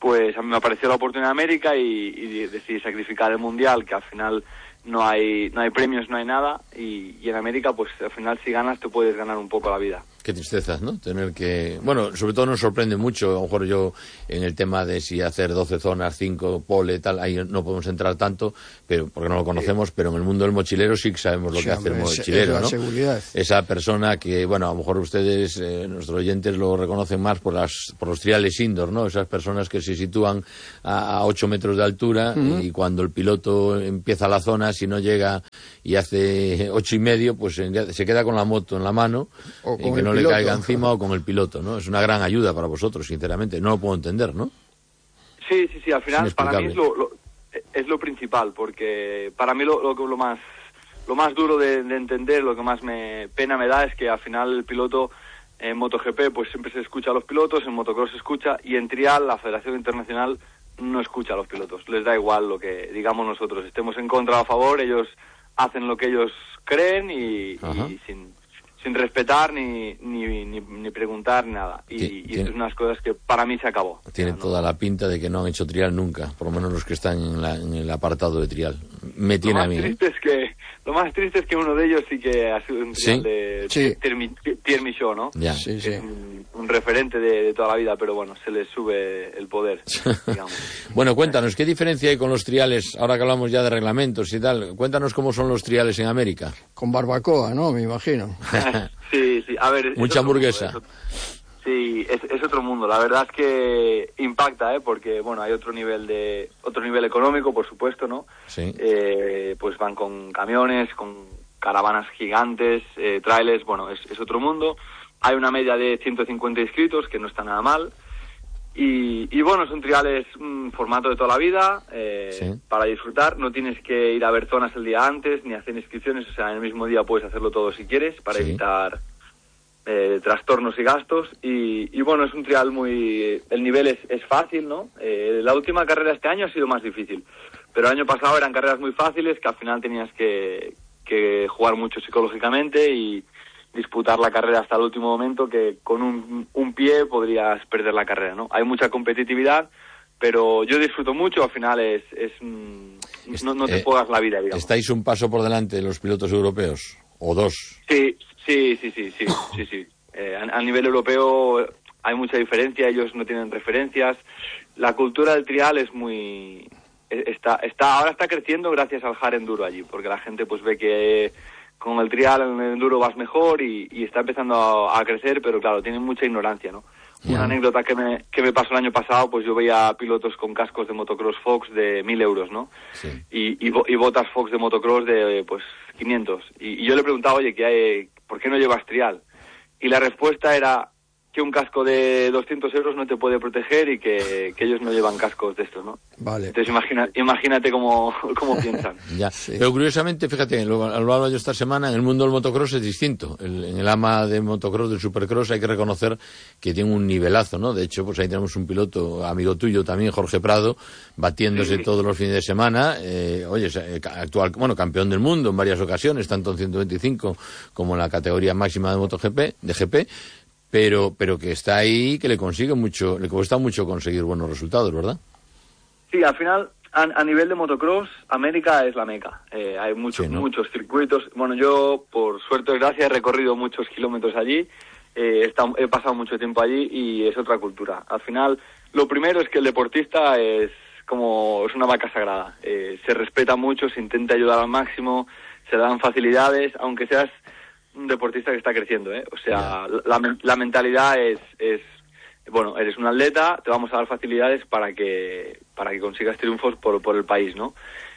pues a mí me apareció la oportunidad en América y, y decidí sacrificar el Mundial, que al final no hay no hay premios, no hay nada, y, y en América pues al final si ganas te puedes ganar un poco la vida. Qué tristeza, ¿no? Tener que... Bueno, sobre todo nos sorprende mucho, a lo mejor yo en el tema de si hacer doce zonas, cinco pole, tal, ahí no podemos entrar tanto, pero porque no lo conocemos, sí. Pero en el mundo del mochilero sí que sabemos lo sí, que hace hombre, el mochilero, es, es ¿no? Seguridad. Esa persona que, bueno, a lo mejor ustedes, eh, nuestros oyentes lo reconocen más por las por los triales indoor, ¿no? Esas personas que se sitúan a, a ocho metros de altura uh-huh. y cuando el piloto empieza la zona, si no llega y hace ocho y medio, pues se queda con la moto en la mano o y que no le caiga encima o con el piloto, ¿no? Es una gran ayuda para vosotros, sinceramente. No lo puedo entender, ¿no? Sí, sí, sí. Al final, para mí es lo, lo, es lo principal, porque para mí lo, lo, lo más lo más duro de, de entender, lo que más me pena me da es que al final el piloto en MotoGP pues siempre se escucha a los pilotos, en motocross se escucha, y en trial la Federación Internacional no escucha a los pilotos. Les da igual lo que digamos nosotros. Estemos en contra o a favor, ellos hacen lo que ellos creen y, y sin... sin respetar ni, ni, ni, ni preguntar nada. Y, Tien, y eso es unas cosas que para mí se acabó. Tiene o sea, ¿no? toda la pinta de que no han hecho trial nunca, por lo menos los que están en, la, en el apartado de trial. Me tiene lo a mí. Triste ¿eh? es que, lo más triste es que uno de ellos sí que ha sido un trial ¿Sí? de sí. Pierre Michaud, ¿no? Ya. Sí, sí. Es un, un referente de, de toda la vida, pero bueno, se le sube el poder, digamos. Bueno, cuéntanos, ¿qué diferencia hay con los triales, ahora que hablamos ya de reglamentos y tal? Cuéntanos cómo son los triales en América. Con barbacoa, ¿no? Me imagino. Sí, sí, a ver... Mucha hamburguesa. Mundo, es, sí, es, es otro mundo. La verdad es que impacta, ¿eh? Porque, bueno, hay otro nivel de otro nivel económico, por supuesto, ¿no? Sí. Eh, pues van con camiones, con caravanas gigantes, eh, trailers, bueno, es, es otro mundo. Hay una media de ciento cincuenta inscritos, que no está nada mal. Y, y bueno, son triales, un formato de toda la vida, eh, sí. para disfrutar. No tienes que ir a ver zonas el día antes, ni hacer inscripciones, o sea, en el mismo día puedes hacerlo todo si quieres, para sí. evitar eh, trastornos y gastos. Y, y bueno, es un trial muy... El nivel es, es fácil, ¿no? Eh, la última carrera este año ha sido más difícil, pero el año pasado eran carreras muy fáciles, que al final tenías que, que jugar mucho psicológicamente y disputar la carrera hasta el último momento, que con un, un pie podrías perder la carrera, ¿no? Hay mucha competitividad, pero yo disfruto mucho, al final es... es no, no te eh, juegas la vida, digamos. ¿Estáis un paso por delante de los pilotos europeos? ¿O dos? Sí, sí, sí, sí, sí, sí, sí. Eh, a, a nivel europeo hay mucha diferencia, ellos no tienen referencias. La cultura del trial es muy... Está, está, ahora está creciendo gracias al hard enduro allí, porque la gente pues ve que... con el trial en el enduro vas mejor y, y está empezando a, a crecer, pero claro, tienen mucha ignorancia, ¿no? Yeah. Una anécdota que me, que me pasó el año pasado, pues yo veía pilotos con cascos de motocross Fox de mil euros, ¿no? Sí. Y, y, y botas Fox de motocross de, pues, quinientos. Y, y yo le preguntaba, oye, ¿qué hay, ¿por qué no llevas trial? Y la respuesta era que un casco de doscientos euros no te puede proteger y que, que ellos no llevan cascos de estos, ¿no? Vale. Entonces imagina, imagínate cómo, cómo piensan. Ya. Sí. Pero curiosamente, fíjate, lo, lo hablo yo esta semana, en el mundo del motocross es distinto. El, en el ama de motocross, del supercross, hay que reconocer que tiene un nivelazo, ¿no? De hecho, pues ahí tenemos un piloto, amigo tuyo también, Jorge Prado, batiéndose sí. todos los fines de semana. Eh, oye, actual, bueno, campeón del mundo en varias ocasiones, tanto en ciento veinticinco como en la categoría máxima de MotoGP, de G P. Pero, pero que está ahí, que le consigue mucho, le cuesta mucho conseguir buenos resultados, ¿verdad? Sí, al final, a, a nivel de motocross, América es la meca. Eh, hay muchos, sí, ¿no? muchos circuitos. Bueno, yo, por suerte o desgracia, he recorrido muchos kilómetros allí, eh, he, estado, he pasado mucho tiempo allí y es otra cultura. Al final, lo primero es que el deportista es como, es una vaca sagrada. Eh, se respeta mucho, se intenta ayudar al máximo, se dan facilidades, aunque seas un deportista que está creciendo, ¿eh? O sea, yeah. la, la mentalidad es, es, bueno, eres un atleta, te vamos a dar facilidades para que para que consigas triunfos por, por el país, ¿no?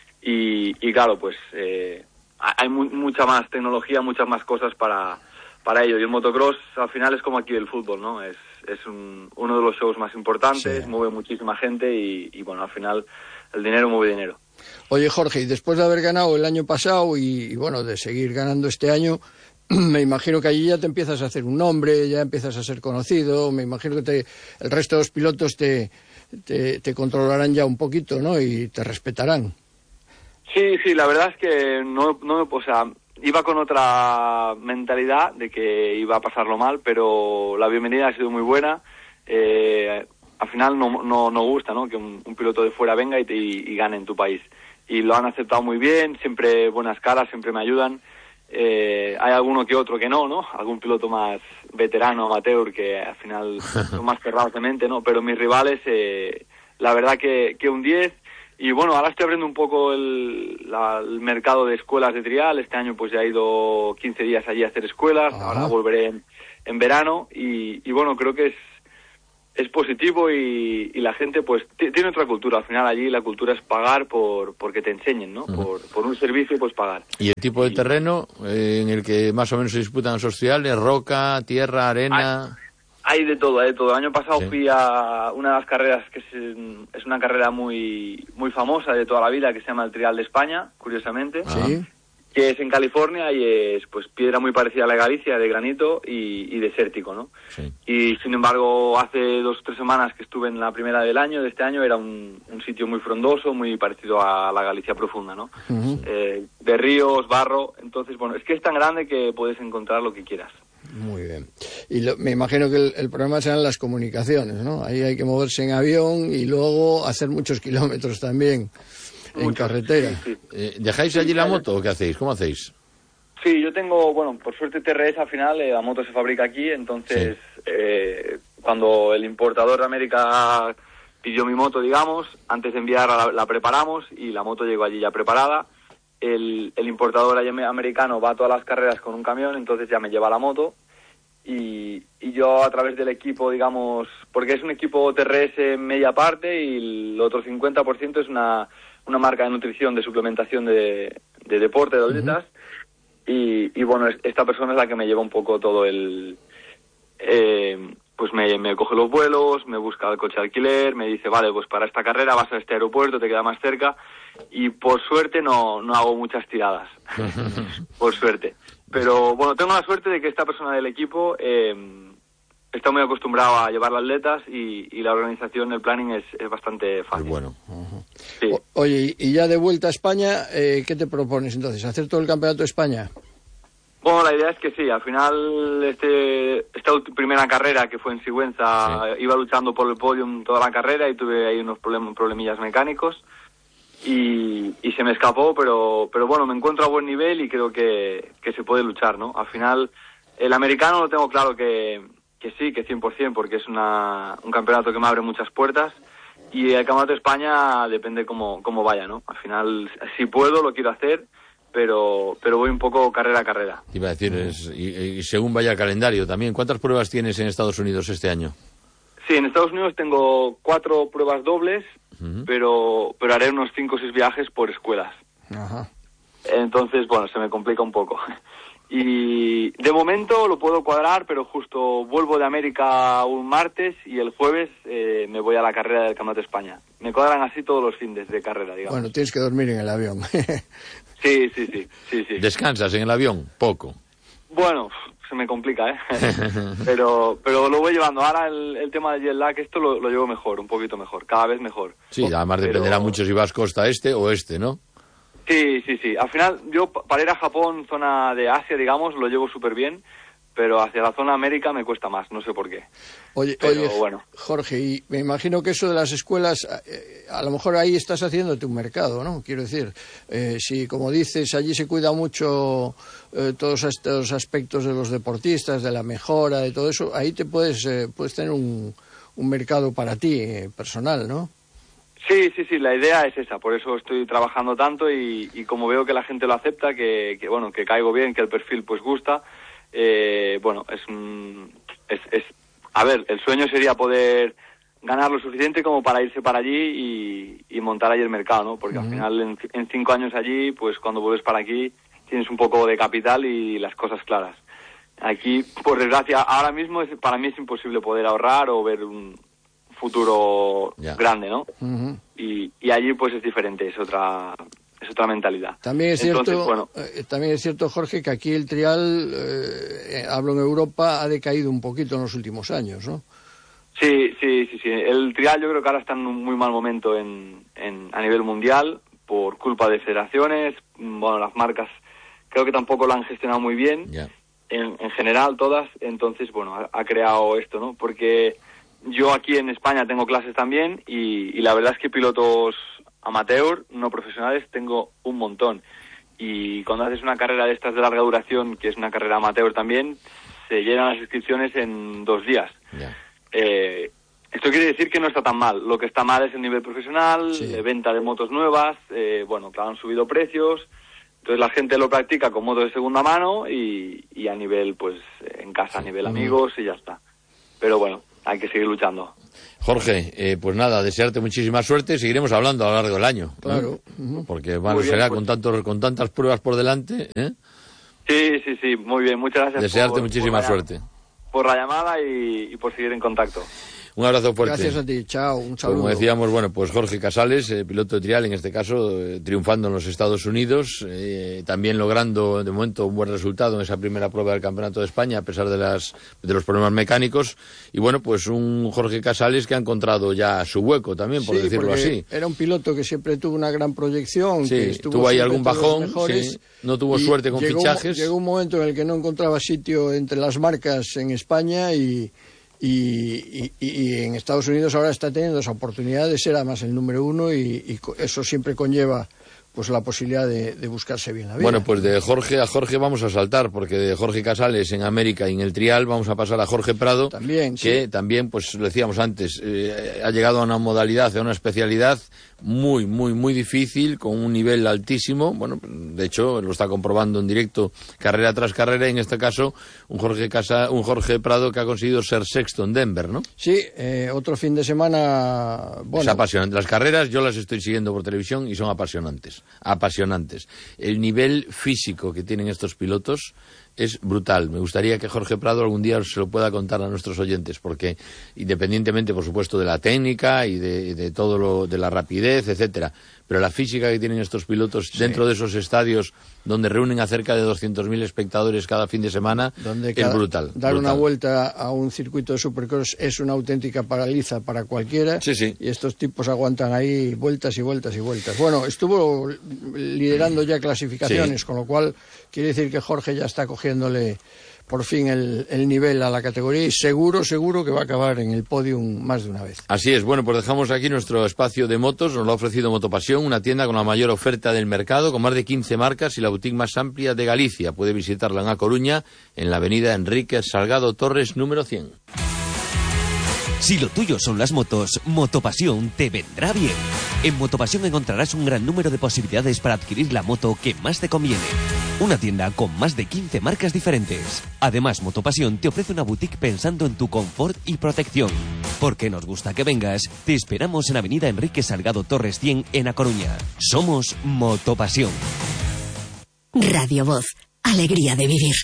Y, y claro, pues eh, hay mu mucha más tecnología, muchas más cosas para, para ello. Y el motocross al final es como aquí el fútbol, ¿no? Es, es un, uno de los shows más importantes, sí. mueve muchísima gente y, y, bueno, al final el dinero mueve dinero. Oye, Jorge, y después de haber ganado el año pasado y, y bueno, de seguir ganando este año... Me imagino que allí ya te empiezas a hacer un nombre, ya empiezas a ser conocido, me imagino que te, el resto de los pilotos te, te, te controlarán ya un poquito, ¿no? Y te respetarán. Sí, sí, la verdad es que no, no, o sea, iba con otra mentalidad de que iba a pasarlo mal, pero la bienvenida ha sido muy buena. Eh, al final no, no, no gusta, ¿no? Que un, un piloto de fuera venga y, te, y, y gane en tu país. Y lo han aceptado muy bien, siempre buenas caras, siempre me ayudan. Eh, hay alguno que otro que no, ¿no? Algún piloto más veterano, amateur, que al final son más cerrados de mente, ¿no? Pero mis rivales, eh, la verdad que, que un diez. Y bueno, ahora estoy abriendo un poco el, la, el mercado de escuelas de trial. Este año pues ya he ido quince días allí a hacer escuelas. Ajá. Ahora volveré en, en verano. Y, y bueno, creo que es es positivo y, y la gente pues t- tiene otra cultura. Al final allí la cultura es pagar por porque te enseñen, ¿no? Uh-huh. Por, por un servicio pues pagar. ¿Y el tipo de terreno eh, en el que más o menos se disputan esos triales? ¿Roca, tierra, arena? Hay, hay de todo, hay de todo. El año pasado sí. fui a una de las carreras que es, es una carrera muy muy famosa de toda la vida, que se llama el Trial de España, curiosamente. Sí. Que es en California y es pues piedra muy parecida a la de Galicia, de granito y, y desértico, ¿no? Sí. Y sin embargo, hace dos o tres semanas que estuve en la primera del año, de este año, era un, un sitio muy frondoso, muy parecido a la Galicia profunda, ¿no? Uh-huh. Eh, de ríos, barro, entonces, bueno, es que es tan grande que puedes encontrar lo que quieras. Muy bien. Y lo, me imagino que el, el problema serán las comunicaciones, ¿no? Ahí hay que moverse en avión y luego hacer muchos kilómetros también. En Mucho, carretera. Sí, sí. Eh, ¿Dejáis allí la moto o qué hacéis? ¿Cómo hacéis? Sí, yo tengo, bueno, por suerte T R S al final, eh, la moto se fabrica aquí, entonces sí. eh, cuando el importador de América pidió mi moto, digamos, antes de enviarla la, la preparamos y la moto llegó allí ya preparada. El, el importador americano va a todas las carreras con un camión, entonces ya me lleva la moto y, y yo a través del equipo, digamos, porque es un equipo T R S media parte y el otro cincuenta por ciento es una... una marca de nutrición, de suplementación de, de deporte, de atletas, uh-huh. y, y bueno, esta persona es la que me lleva un poco todo el... Eh, pues me, me coge los vuelos, me busca el coche de alquiler, me dice, vale, pues para esta carrera vas a este aeropuerto, te queda más cerca, y por suerte no, no hago muchas tiradas, por suerte. Pero bueno, tengo la suerte de que esta persona del equipo... Eh, está muy acostumbrado a llevar las atletas y, y la organización, el planning es, es bastante fácil. Muy bueno. Uh-huh. Sí. O, oye, y ya de vuelta a España, eh, ¿qué te propones entonces? ¿Hacer todo el campeonato de España? Bueno, la idea es que sí. Al final, este esta primera carrera que fue en Sigüenza, sí. iba luchando por el podium toda la carrera y tuve ahí unos problem, problemillas mecánicos y, y se me escapó, pero pero bueno, me encuentro a buen nivel y creo que, que se puede luchar, ¿no? Al final, el americano lo tengo claro que... que sí, que cien por ciento, porque es una, un campeonato que me abre muchas puertas y el campeonato de España depende cómo, cómo vaya, ¿no? Al final, si puedo, lo quiero hacer, pero pero voy un poco carrera a carrera. Te iba a decir, es, y, y según vaya el calendario también, ¿cuántas pruebas tienes en Estados Unidos este año? Sí, en Estados Unidos tengo cuatro pruebas dobles, uh-huh. pero pero haré unos cinco o seis viajes por escuelas. Ajá. Entonces, bueno, se me complica un poco. Y de momento lo puedo cuadrar, pero justo vuelvo de América un martes y el jueves eh, me voy a la carrera del Campeonato de España. Me cuadran así todos los fines de carrera, digamos. Bueno, tienes que dormir en el avión. sí, sí, sí, sí, sí. ¿Descansas en el avión? Poco. Bueno, se me complica, ¿eh? pero pero lo voy llevando. Ahora el, el tema del jet lag, esto lo, lo llevo mejor, un poquito mejor, cada vez mejor. Sí, además pero... dependerá mucho si vas costa este o este, ¿no? Sí, sí, sí. Al final, yo para ir a Japón, zona de Asia, digamos, lo llevo súper bien, pero hacia la zona América me cuesta más, no sé por qué. Oye, pero, oye bueno. Jorge, y me imagino que eso de las escuelas, eh, a lo mejor ahí estás haciéndote un mercado, ¿no? Quiero decir, eh, si, como dices, allí se cuida mucho eh, todos estos aspectos de los deportistas, de la mejora, de todo eso, ahí te puedes, eh, puedes tener un, un mercado para ti, eh, personal, ¿no? Sí, sí, sí, la idea es esa, por eso estoy trabajando tanto y, y como veo que la gente lo acepta, que, que bueno, que caigo bien, que el perfil pues gusta, eh, bueno, es un... Es, es, a ver, el sueño sería poder ganar lo suficiente como para irse para allí y, y montar allí el mercado, ¿no? Porque uh-huh. al final en, en cinco años allí, pues cuando vuelves para aquí tienes un poco de capital y las cosas claras. Aquí, por desgracia, ahora mismo es, para mí es imposible poder ahorrar o ver un futuro yeah. grande, ¿no? Uh-huh. Y, y allí pues es diferente, es otra es otra mentalidad. También es Entonces, cierto, bueno, eh, también es cierto, Jorge, que aquí el trial, eh, hablo en Europa, ha decaído un poquito en los últimos años, ¿no? Sí, sí, sí, sí. El trial yo creo que ahora está en un muy mal momento en, en a nivel mundial por culpa de federaciones, bueno, las marcas creo que tampoco lo han gestionado muy bien, yeah. en, en general todas, entonces, bueno, ha, ha creado esto, ¿no? Porque yo aquí en España tengo clases también y, y la verdad es que pilotos amateur, no profesionales, tengo un montón. Y cuando haces una carrera de estas de larga duración, que es una carrera amateur también, se llenan las inscripciones en dos días. Yeah. Eh, esto quiere decir que no está tan mal. Lo que está mal es el nivel profesional, sí. eh, venta de motos nuevas, eh, bueno, claro, han subido precios. Entonces la gente lo practica con motos de segunda mano y, y a nivel, pues, en casa, a nivel amigos y ya está. Pero bueno, hay que seguir luchando. Jorge, eh, pues nada, desearte muchísima suerte. Seguiremos hablando a lo largo del año. Claro. ¿No? Porque bueno, bien, será pues, con, tantos, con tantas pruebas por delante. ¿eh? Sí, sí, sí, muy bien. Muchas gracias. Desearte por, muchísima por suerte. Por la llamada y, y por seguir en contacto. Un abrazo fuerte. Gracias a ti, chao, un saludo. Como decíamos, bueno, pues Jorge Casales, eh, piloto de trial, en este caso, eh, triunfando en los Estados Unidos, eh, también logrando de momento un buen resultado en esa primera prueba del Campeonato de España, a pesar de las de los problemas mecánicos. Y bueno, pues un Jorge Casales que ha encontrado ya su hueco también, por sí, decirlo así. Era un piloto que siempre tuvo una gran proyección. Sí, que estuvo tuvo ahí algún bajón, sí, no tuvo suerte con llegó, fichajes. Llegó un momento en el que no encontraba sitio entre las marcas en España y... Y, y, y en Estados Unidos ahora está teniendo esa oportunidad de ser además el número uno y, y eso siempre conlleva pues la posibilidad de, de buscarse bien la vida. Bueno, pues de Jorge a Jorge vamos a saltar, porque de Jorge Casales en América y en el trial vamos a pasar a Jorge Prado, también, que sí. también, pues lo decíamos antes, eh, ha llegado a una modalidad, a una especialidad muy, muy, muy difícil, con un nivel altísimo. Bueno, de hecho, lo está comprobando en directo carrera tras carrera, y en este caso, un Jorge Casa, un Jorge Prado que ha conseguido ser sexto en Denver, ¿no? Sí, eh, otro fin de semana, bueno... Es apasionante. Las carreras yo las estoy siguiendo por televisión y son apasionantes. apasionantes. El nivel físico que tienen estos pilotos es brutal. Me gustaría que Jorge Prado algún día se lo pueda contar a nuestros oyentes, porque independientemente, por supuesto, de la técnica y de, de todo lo, de la rapidez, etcétera, pero la física que tienen estos pilotos sí. dentro de esos estadios donde reúnen a cerca de doscientos mil espectadores cada fin de semana, donde es cada, brutal. Dar brutal. una vuelta a un circuito de supercross es una auténtica paliza para cualquiera, sí, sí. y estos tipos aguantan ahí vueltas y vueltas y vueltas. Bueno, estuvo liderando ya clasificaciones, sí. con lo cual quiere decir que Jorge ya está cogiéndole por fin el, el nivel a la categoría, y seguro, seguro que va a acabar en el podium más de una vez. Así es. Bueno, pues dejamos aquí nuestro espacio de motos. Nos lo ha ofrecido Motopasión, una tienda con la mayor oferta del mercado, con más de quince marcas y la boutique más amplia de Galicia. Puede visitarla en A Coruña, en la avenida Enrique Salgado Torres, número cien. Si lo tuyo son las motos, Motopasión te vendrá bien. En Motopasión encontrarás un gran número de posibilidades para adquirir la moto que más te conviene. Una tienda con más de quince marcas diferentes. Además, Motopasión te ofrece una boutique pensando en tu confort y protección. Porque nos gusta que vengas, te esperamos en avenida Enrique Salgado Torres cien, en A Coruña. Somos Motopasión. Radio Voz, alegría de vivir.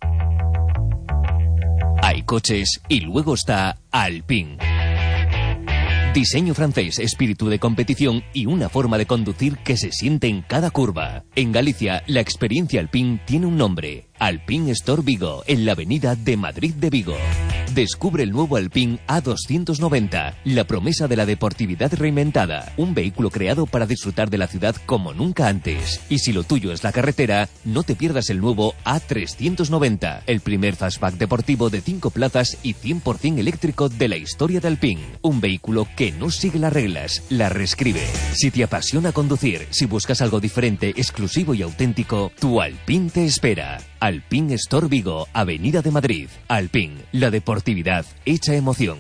Hay coches y luego está Alpine. Diseño francés, espíritu de competición y una forma de conducir que se siente en cada curva. En Galicia, la experiencia Alpine tiene un nombre: Alpine Store Vigo, en la avenida de Madrid de Vigo. Descubre el nuevo Alpine A doscientos noventa, la promesa de la deportividad reinventada. Un vehículo creado para disfrutar de la ciudad como nunca antes. Y si lo tuyo es la carretera, no te pierdas el nuevo A trescientos noventa, el primer fastback deportivo de cinco plazas y cien por ciento eléctrico de la historia de Alpine. Un vehículo que no sigue las reglas, las reescribe. Si te apasiona conducir, si buscas algo diferente, exclusivo y auténtico, tu Alpine te espera. Alpine Store Vigo, avenida de Madrid. Alpine, la deportividad hecha emoción.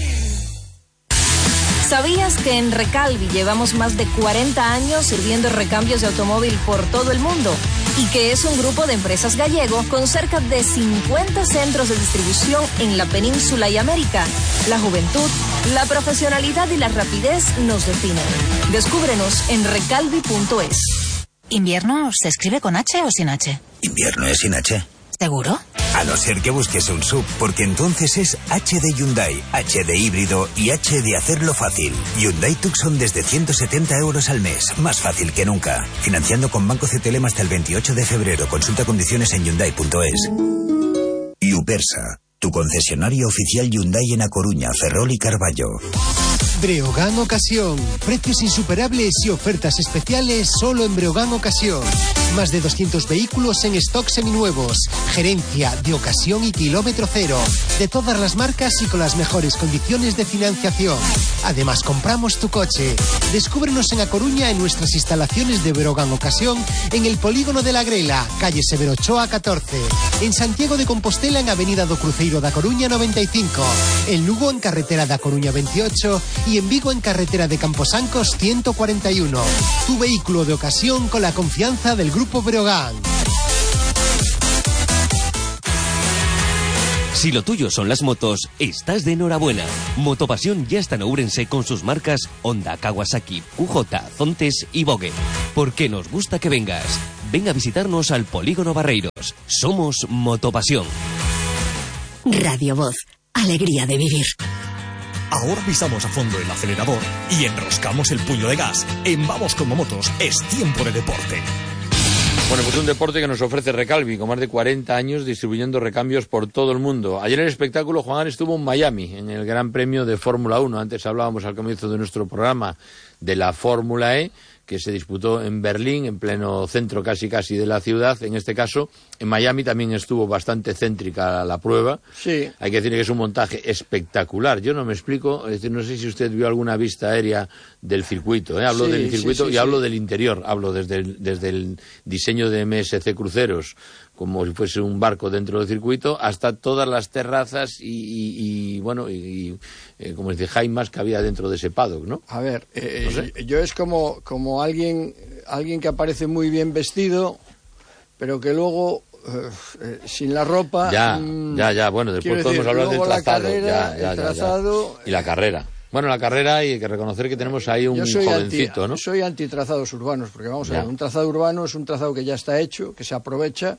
¿Sabías que en Recalvi llevamos más de cuarenta años sirviendo recambios de automóvil por todo el mundo? Y que es un grupo de empresas gallego con cerca de cincuenta centros de distribución en la península y América. La juventud, la profesionalidad y la rapidez nos definen. Descúbrenos en recalvi punto es. ¿Invierno se escribe con H o sin H? Invierno es sin H. ¿Seguro? A no ser que busques un sub, porque entonces es H de Hyundai, H de híbrido y H de hacerlo fácil. Hyundai Tucson desde ciento setenta euros al mes, más fácil que nunca. Financiando con Banco C T L M hasta el veintiocho de febrero. Consulta condiciones en hyundai punto es. Y Ubersa. tu concesionario oficial Hyundai en A Coruña, Ferrol y Carballo. Breogán Ocasión. Precios insuperables y ofertas especiales solo en Breogán Ocasión. Más de doscientos vehículos en stock seminuevos. Gerencia de ocasión y kilómetro cero. De todas las marcas y con las mejores condiciones de financiación. Además, compramos tu coche. Descúbrenos en A Coruña en nuestras instalaciones de Breogán Ocasión en el Polígono de la Grela, calle Severo Ochoa catorce. En Santiago de Compostela en Avenida do Cruceiro da Coruña noventa y cinco. En Lugo en carretera da Coruña veintiocho. Y en Vigo en carretera de Camposancos ciento cuarenta y uno. Tu vehículo de ocasión con la confianza del Grupo Breogán. Si lo tuyo son las motos, estás de enhorabuena. Motopasión ya está en Ourense con sus marcas Honda, Kawasaki, Q J, Zontes y Vogue. Porque nos gusta que vengas. Ven a visitarnos al Polígono Barreiros. Somos Motopasión. Radio Voz. Alegría de vivir. Ahora pisamos a fondo el acelerador y enroscamos el puño de gas. En Vamos como Motos es tiempo de deporte. Bueno, pues un deporte que nos ofrece Recalvi, con más de cuarenta años distribuyendo recambios por todo el mundo. Ayer en el espectáculo, Juan estuvo en Miami, en el Gran Premio de Fórmula uno. Antes hablábamos al comienzo de nuestro programa de la Fórmula E, que se disputó en Berlín, en pleno centro casi casi de la ciudad. En este caso, en Miami también estuvo bastante céntrica la prueba. Sí. Hay que decir que es un montaje espectacular. Yo no me explico, es decir, no sé si usted vio alguna vista aérea del circuito. ¿eh? Hablo sí, del circuito sí, sí, y hablo sí. del interior. Hablo desde el, desde el diseño de M S C Cruceros, como si fuese un barco dentro del circuito, hasta todas las terrazas y, y, y bueno, y, y eh, como dice Jaimas, que había dentro de ese paddock, ¿no? A ver, eh, No sé. yo es como, como alguien, alguien que aparece muy bien vestido, pero que luego, eh, eh, sin la ropa... Ya, mmm, ya, ya, bueno, después podemos decir, hablar del luego la trazado. carrera, ya, ya, el ya, trazado, ya. Y la carrera. Bueno, la carrera hay que reconocer que tenemos ahí un yo soy jovencito, anti, ¿no? Soy anti-trazados urbanos, porque vamos Ya. a ver, un trazado urbano es un trazado que ya está hecho, que se aprovecha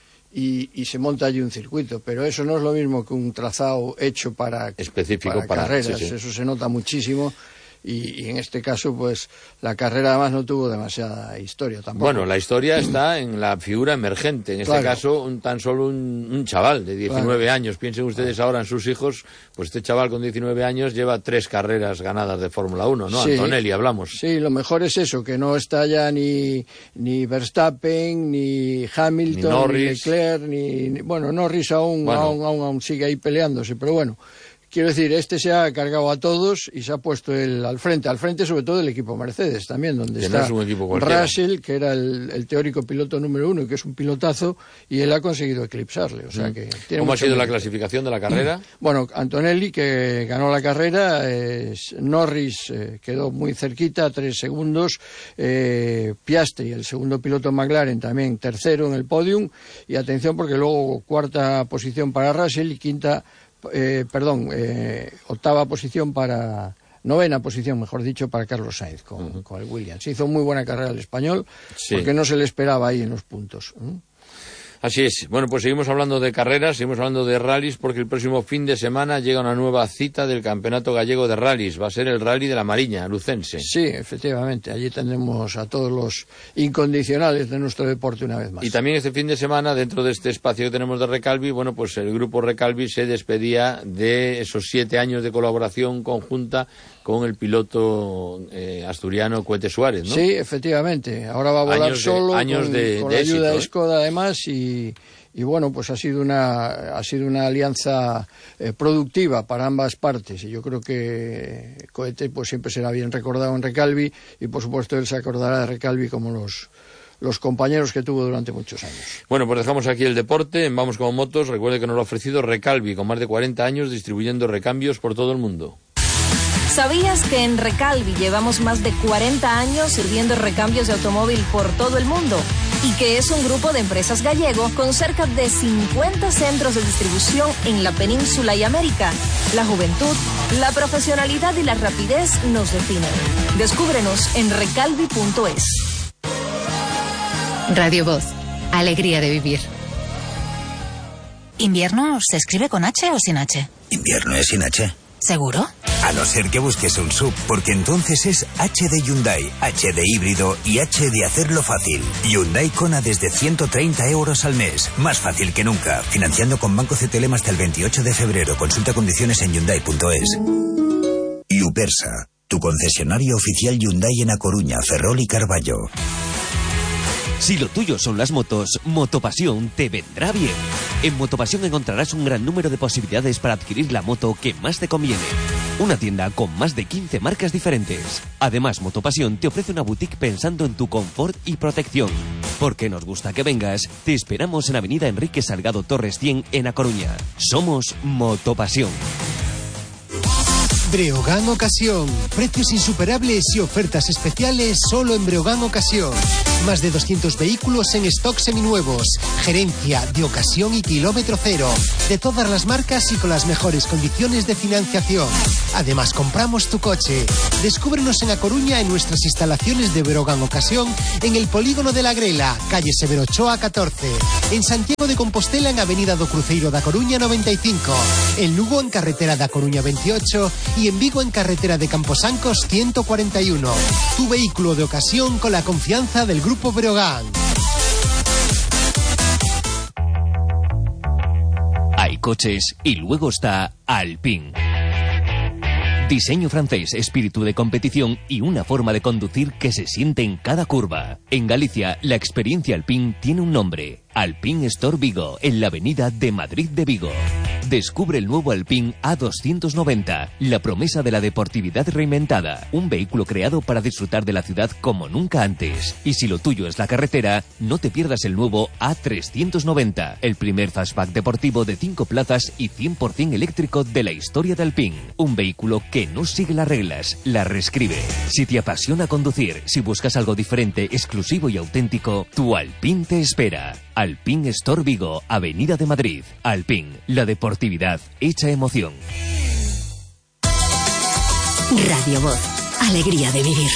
y, y se monta allí un circuito, pero eso no es lo mismo que un trazado hecho para, Específico para, para- carreras, sí, sí. eso se nota muchísimo. Y, y en este caso, pues, la carrera además no tuvo demasiada historia tampoco. Bueno, la historia está en la figura emergente. En este Claro. caso, un, tan solo un, un chaval de diecinueve Claro. años. Piensen ustedes ahora en sus hijos. Pues este chaval con diecinueve años lleva tres carreras ganadas de Fórmula uno, ¿no? Sí. Antonelli, hablamos. Sí, lo mejor es eso, que no está ya ni, ni Verstappen, ni Hamilton, Ni ni, Norris. Leclerc, ni, ni- Bueno, Norris aún, Bueno. aún, aún, aún sigue ahí peleándose, pero bueno. Quiero decir, este se ha cargado a todos y se ha puesto él al frente, al frente sobre todo del equipo Mercedes también, donde Que no está es un equipo cualquiera. Russell, que era el, el teórico piloto número uno y que es un pilotazo, y él ha conseguido eclipsarle. O sea que tiene ¿Cómo ha mucho sido la mérito. clasificación de la carrera? Bueno, Antonelli, que ganó la carrera, eh, Norris eh, quedó muy cerquita, tres segundos, eh, Piastri, el segundo piloto McLaren, también tercero en el podium, y atención porque luego cuarta posición para Russell y quinta, eh, perdón, eh, octava posición para... Novena posición, mejor dicho, para Carlos Sainz con, uh-huh. con el Williams. Hizo muy buena carrera el español, sí. porque no se le esperaba ahí en los puntos. ¿eh? Así es. Bueno, pues seguimos hablando de carreras, seguimos hablando de rallies, porque el próximo fin de semana llega una nueva cita del Campeonato Gallego de Rallies. Va a ser el Rally de la Mariña, lucense. Sí, efectivamente. Allí tendremos a todos los incondicionales de nuestro deporte una vez más. Y también este fin de semana, dentro de este espacio que tenemos de Recalvi, bueno, pues el grupo Recalvi se despedía de esos siete años de colaboración conjunta con el piloto eh, asturiano Cohete Suárez, ¿no? Sí, efectivamente. Ahora va a volar años solo, de, años con, de, con de la ayuda éxito, de Skoda además, y, y bueno, pues ha sido una, ha sido una alianza eh, productiva para ambas partes, y yo creo que Cohete pues siempre será bien recordado en Recalvi, y por supuesto él se acordará de Recalvi como los... los compañeros que tuvo durante muchos años. Bueno, pues dejamos aquí el deporte, Vamos como Motos. Recuerde que nos lo ha ofrecido Recalvi, con más de cuarenta años distribuyendo recambios por todo el mundo. ¿Sabías que en Recalvi llevamos más de cuarenta años sirviendo recambios de automóvil por todo el mundo? Y que es un grupo de empresas gallego con cerca de cincuenta centros de distribución en la península y América. La juventud, la profesionalidad y la rapidez nos definen. Descúbrenos en recalvi punto es. Radio Voz. Alegría de vivir. ¿Invierno se escribe con H o sin H? Invierno es sin H. ¿Seguro? A no ser que busques un sub, porque entonces es H de Hyundai, H de híbrido y H de hacerlo fácil. Hyundai Kona desde ciento treinta euros al mes. Más fácil que nunca. Financiando con Banco C T L M hasta el veintiocho de febrero. Consulta condiciones en hyundai punto es. Upersa, tu concesionario oficial Hyundai en A Coruña, Ferrol y Carballo. Si lo tuyo son las motos, Motopasión te vendrá bien. En Motopasión encontrarás un gran número de posibilidades para adquirir la moto que más te conviene. Una tienda con más de quince marcas diferentes. Además, Motopasión te ofrece una boutique pensando en tu confort y protección. Porque nos gusta que vengas, te esperamos en Avenida Enrique Salgado Torres cien en A Coruña. Somos Motopasión. Breogán Ocasión. Precios insuperables y ofertas especiales solo en Breogán Ocasión. Más de doscientos vehículos en stock seminuevos. Gerencia de ocasión y kilómetro cero. De todas las marcas y con las mejores condiciones de financiación. Además, compramos tu coche. Descúbrenos en A Coruña en nuestras instalaciones de Breogán Ocasión en el Polígono de la Grela, calle Severo Ochoa catorce. En Santiago de Compostela en Avenida do Cruceiro da Coruña noventa y cinco. En Lugo en Carretera da Coruña veintiocho. Y en Vigo en Carretera de Camposancos ciento cuarenta y uno. Tu vehículo de ocasión con la confianza del Grupo Breogán. Hay coches y luego está Alpine. Diseño francés, espíritu de competición y una forma de conducir que se siente en cada curva. En Galicia, la experiencia Alpine tiene un nombre. Alpine Store Vigo, en la avenida de Madrid de Vigo. Descubre el nuevo Alpine A doscientos noventa, la promesa de la deportividad reinventada. Un vehículo creado para disfrutar de la ciudad como nunca antes. Y si lo tuyo es la carretera, no te pierdas el nuevo A trescientos noventa, el primer fastback deportivo de cinco plazas y cien por ciento eléctrico de la historia de Alpine. Un vehículo que no sigue las reglas, las reescribe. Si te apasiona conducir, si buscas algo diferente, exclusivo y auténtico, tu Alpine te espera. Alpine Store Vigo, Avenida de Madrid. Alpine, la deportividad hecha emoción. Radio Voz, alegría de vivir.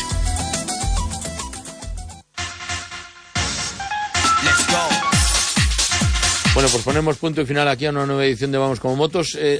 Bueno, pues ponemos punto y final aquí a una nueva edición de Vamos como Motos. Eh,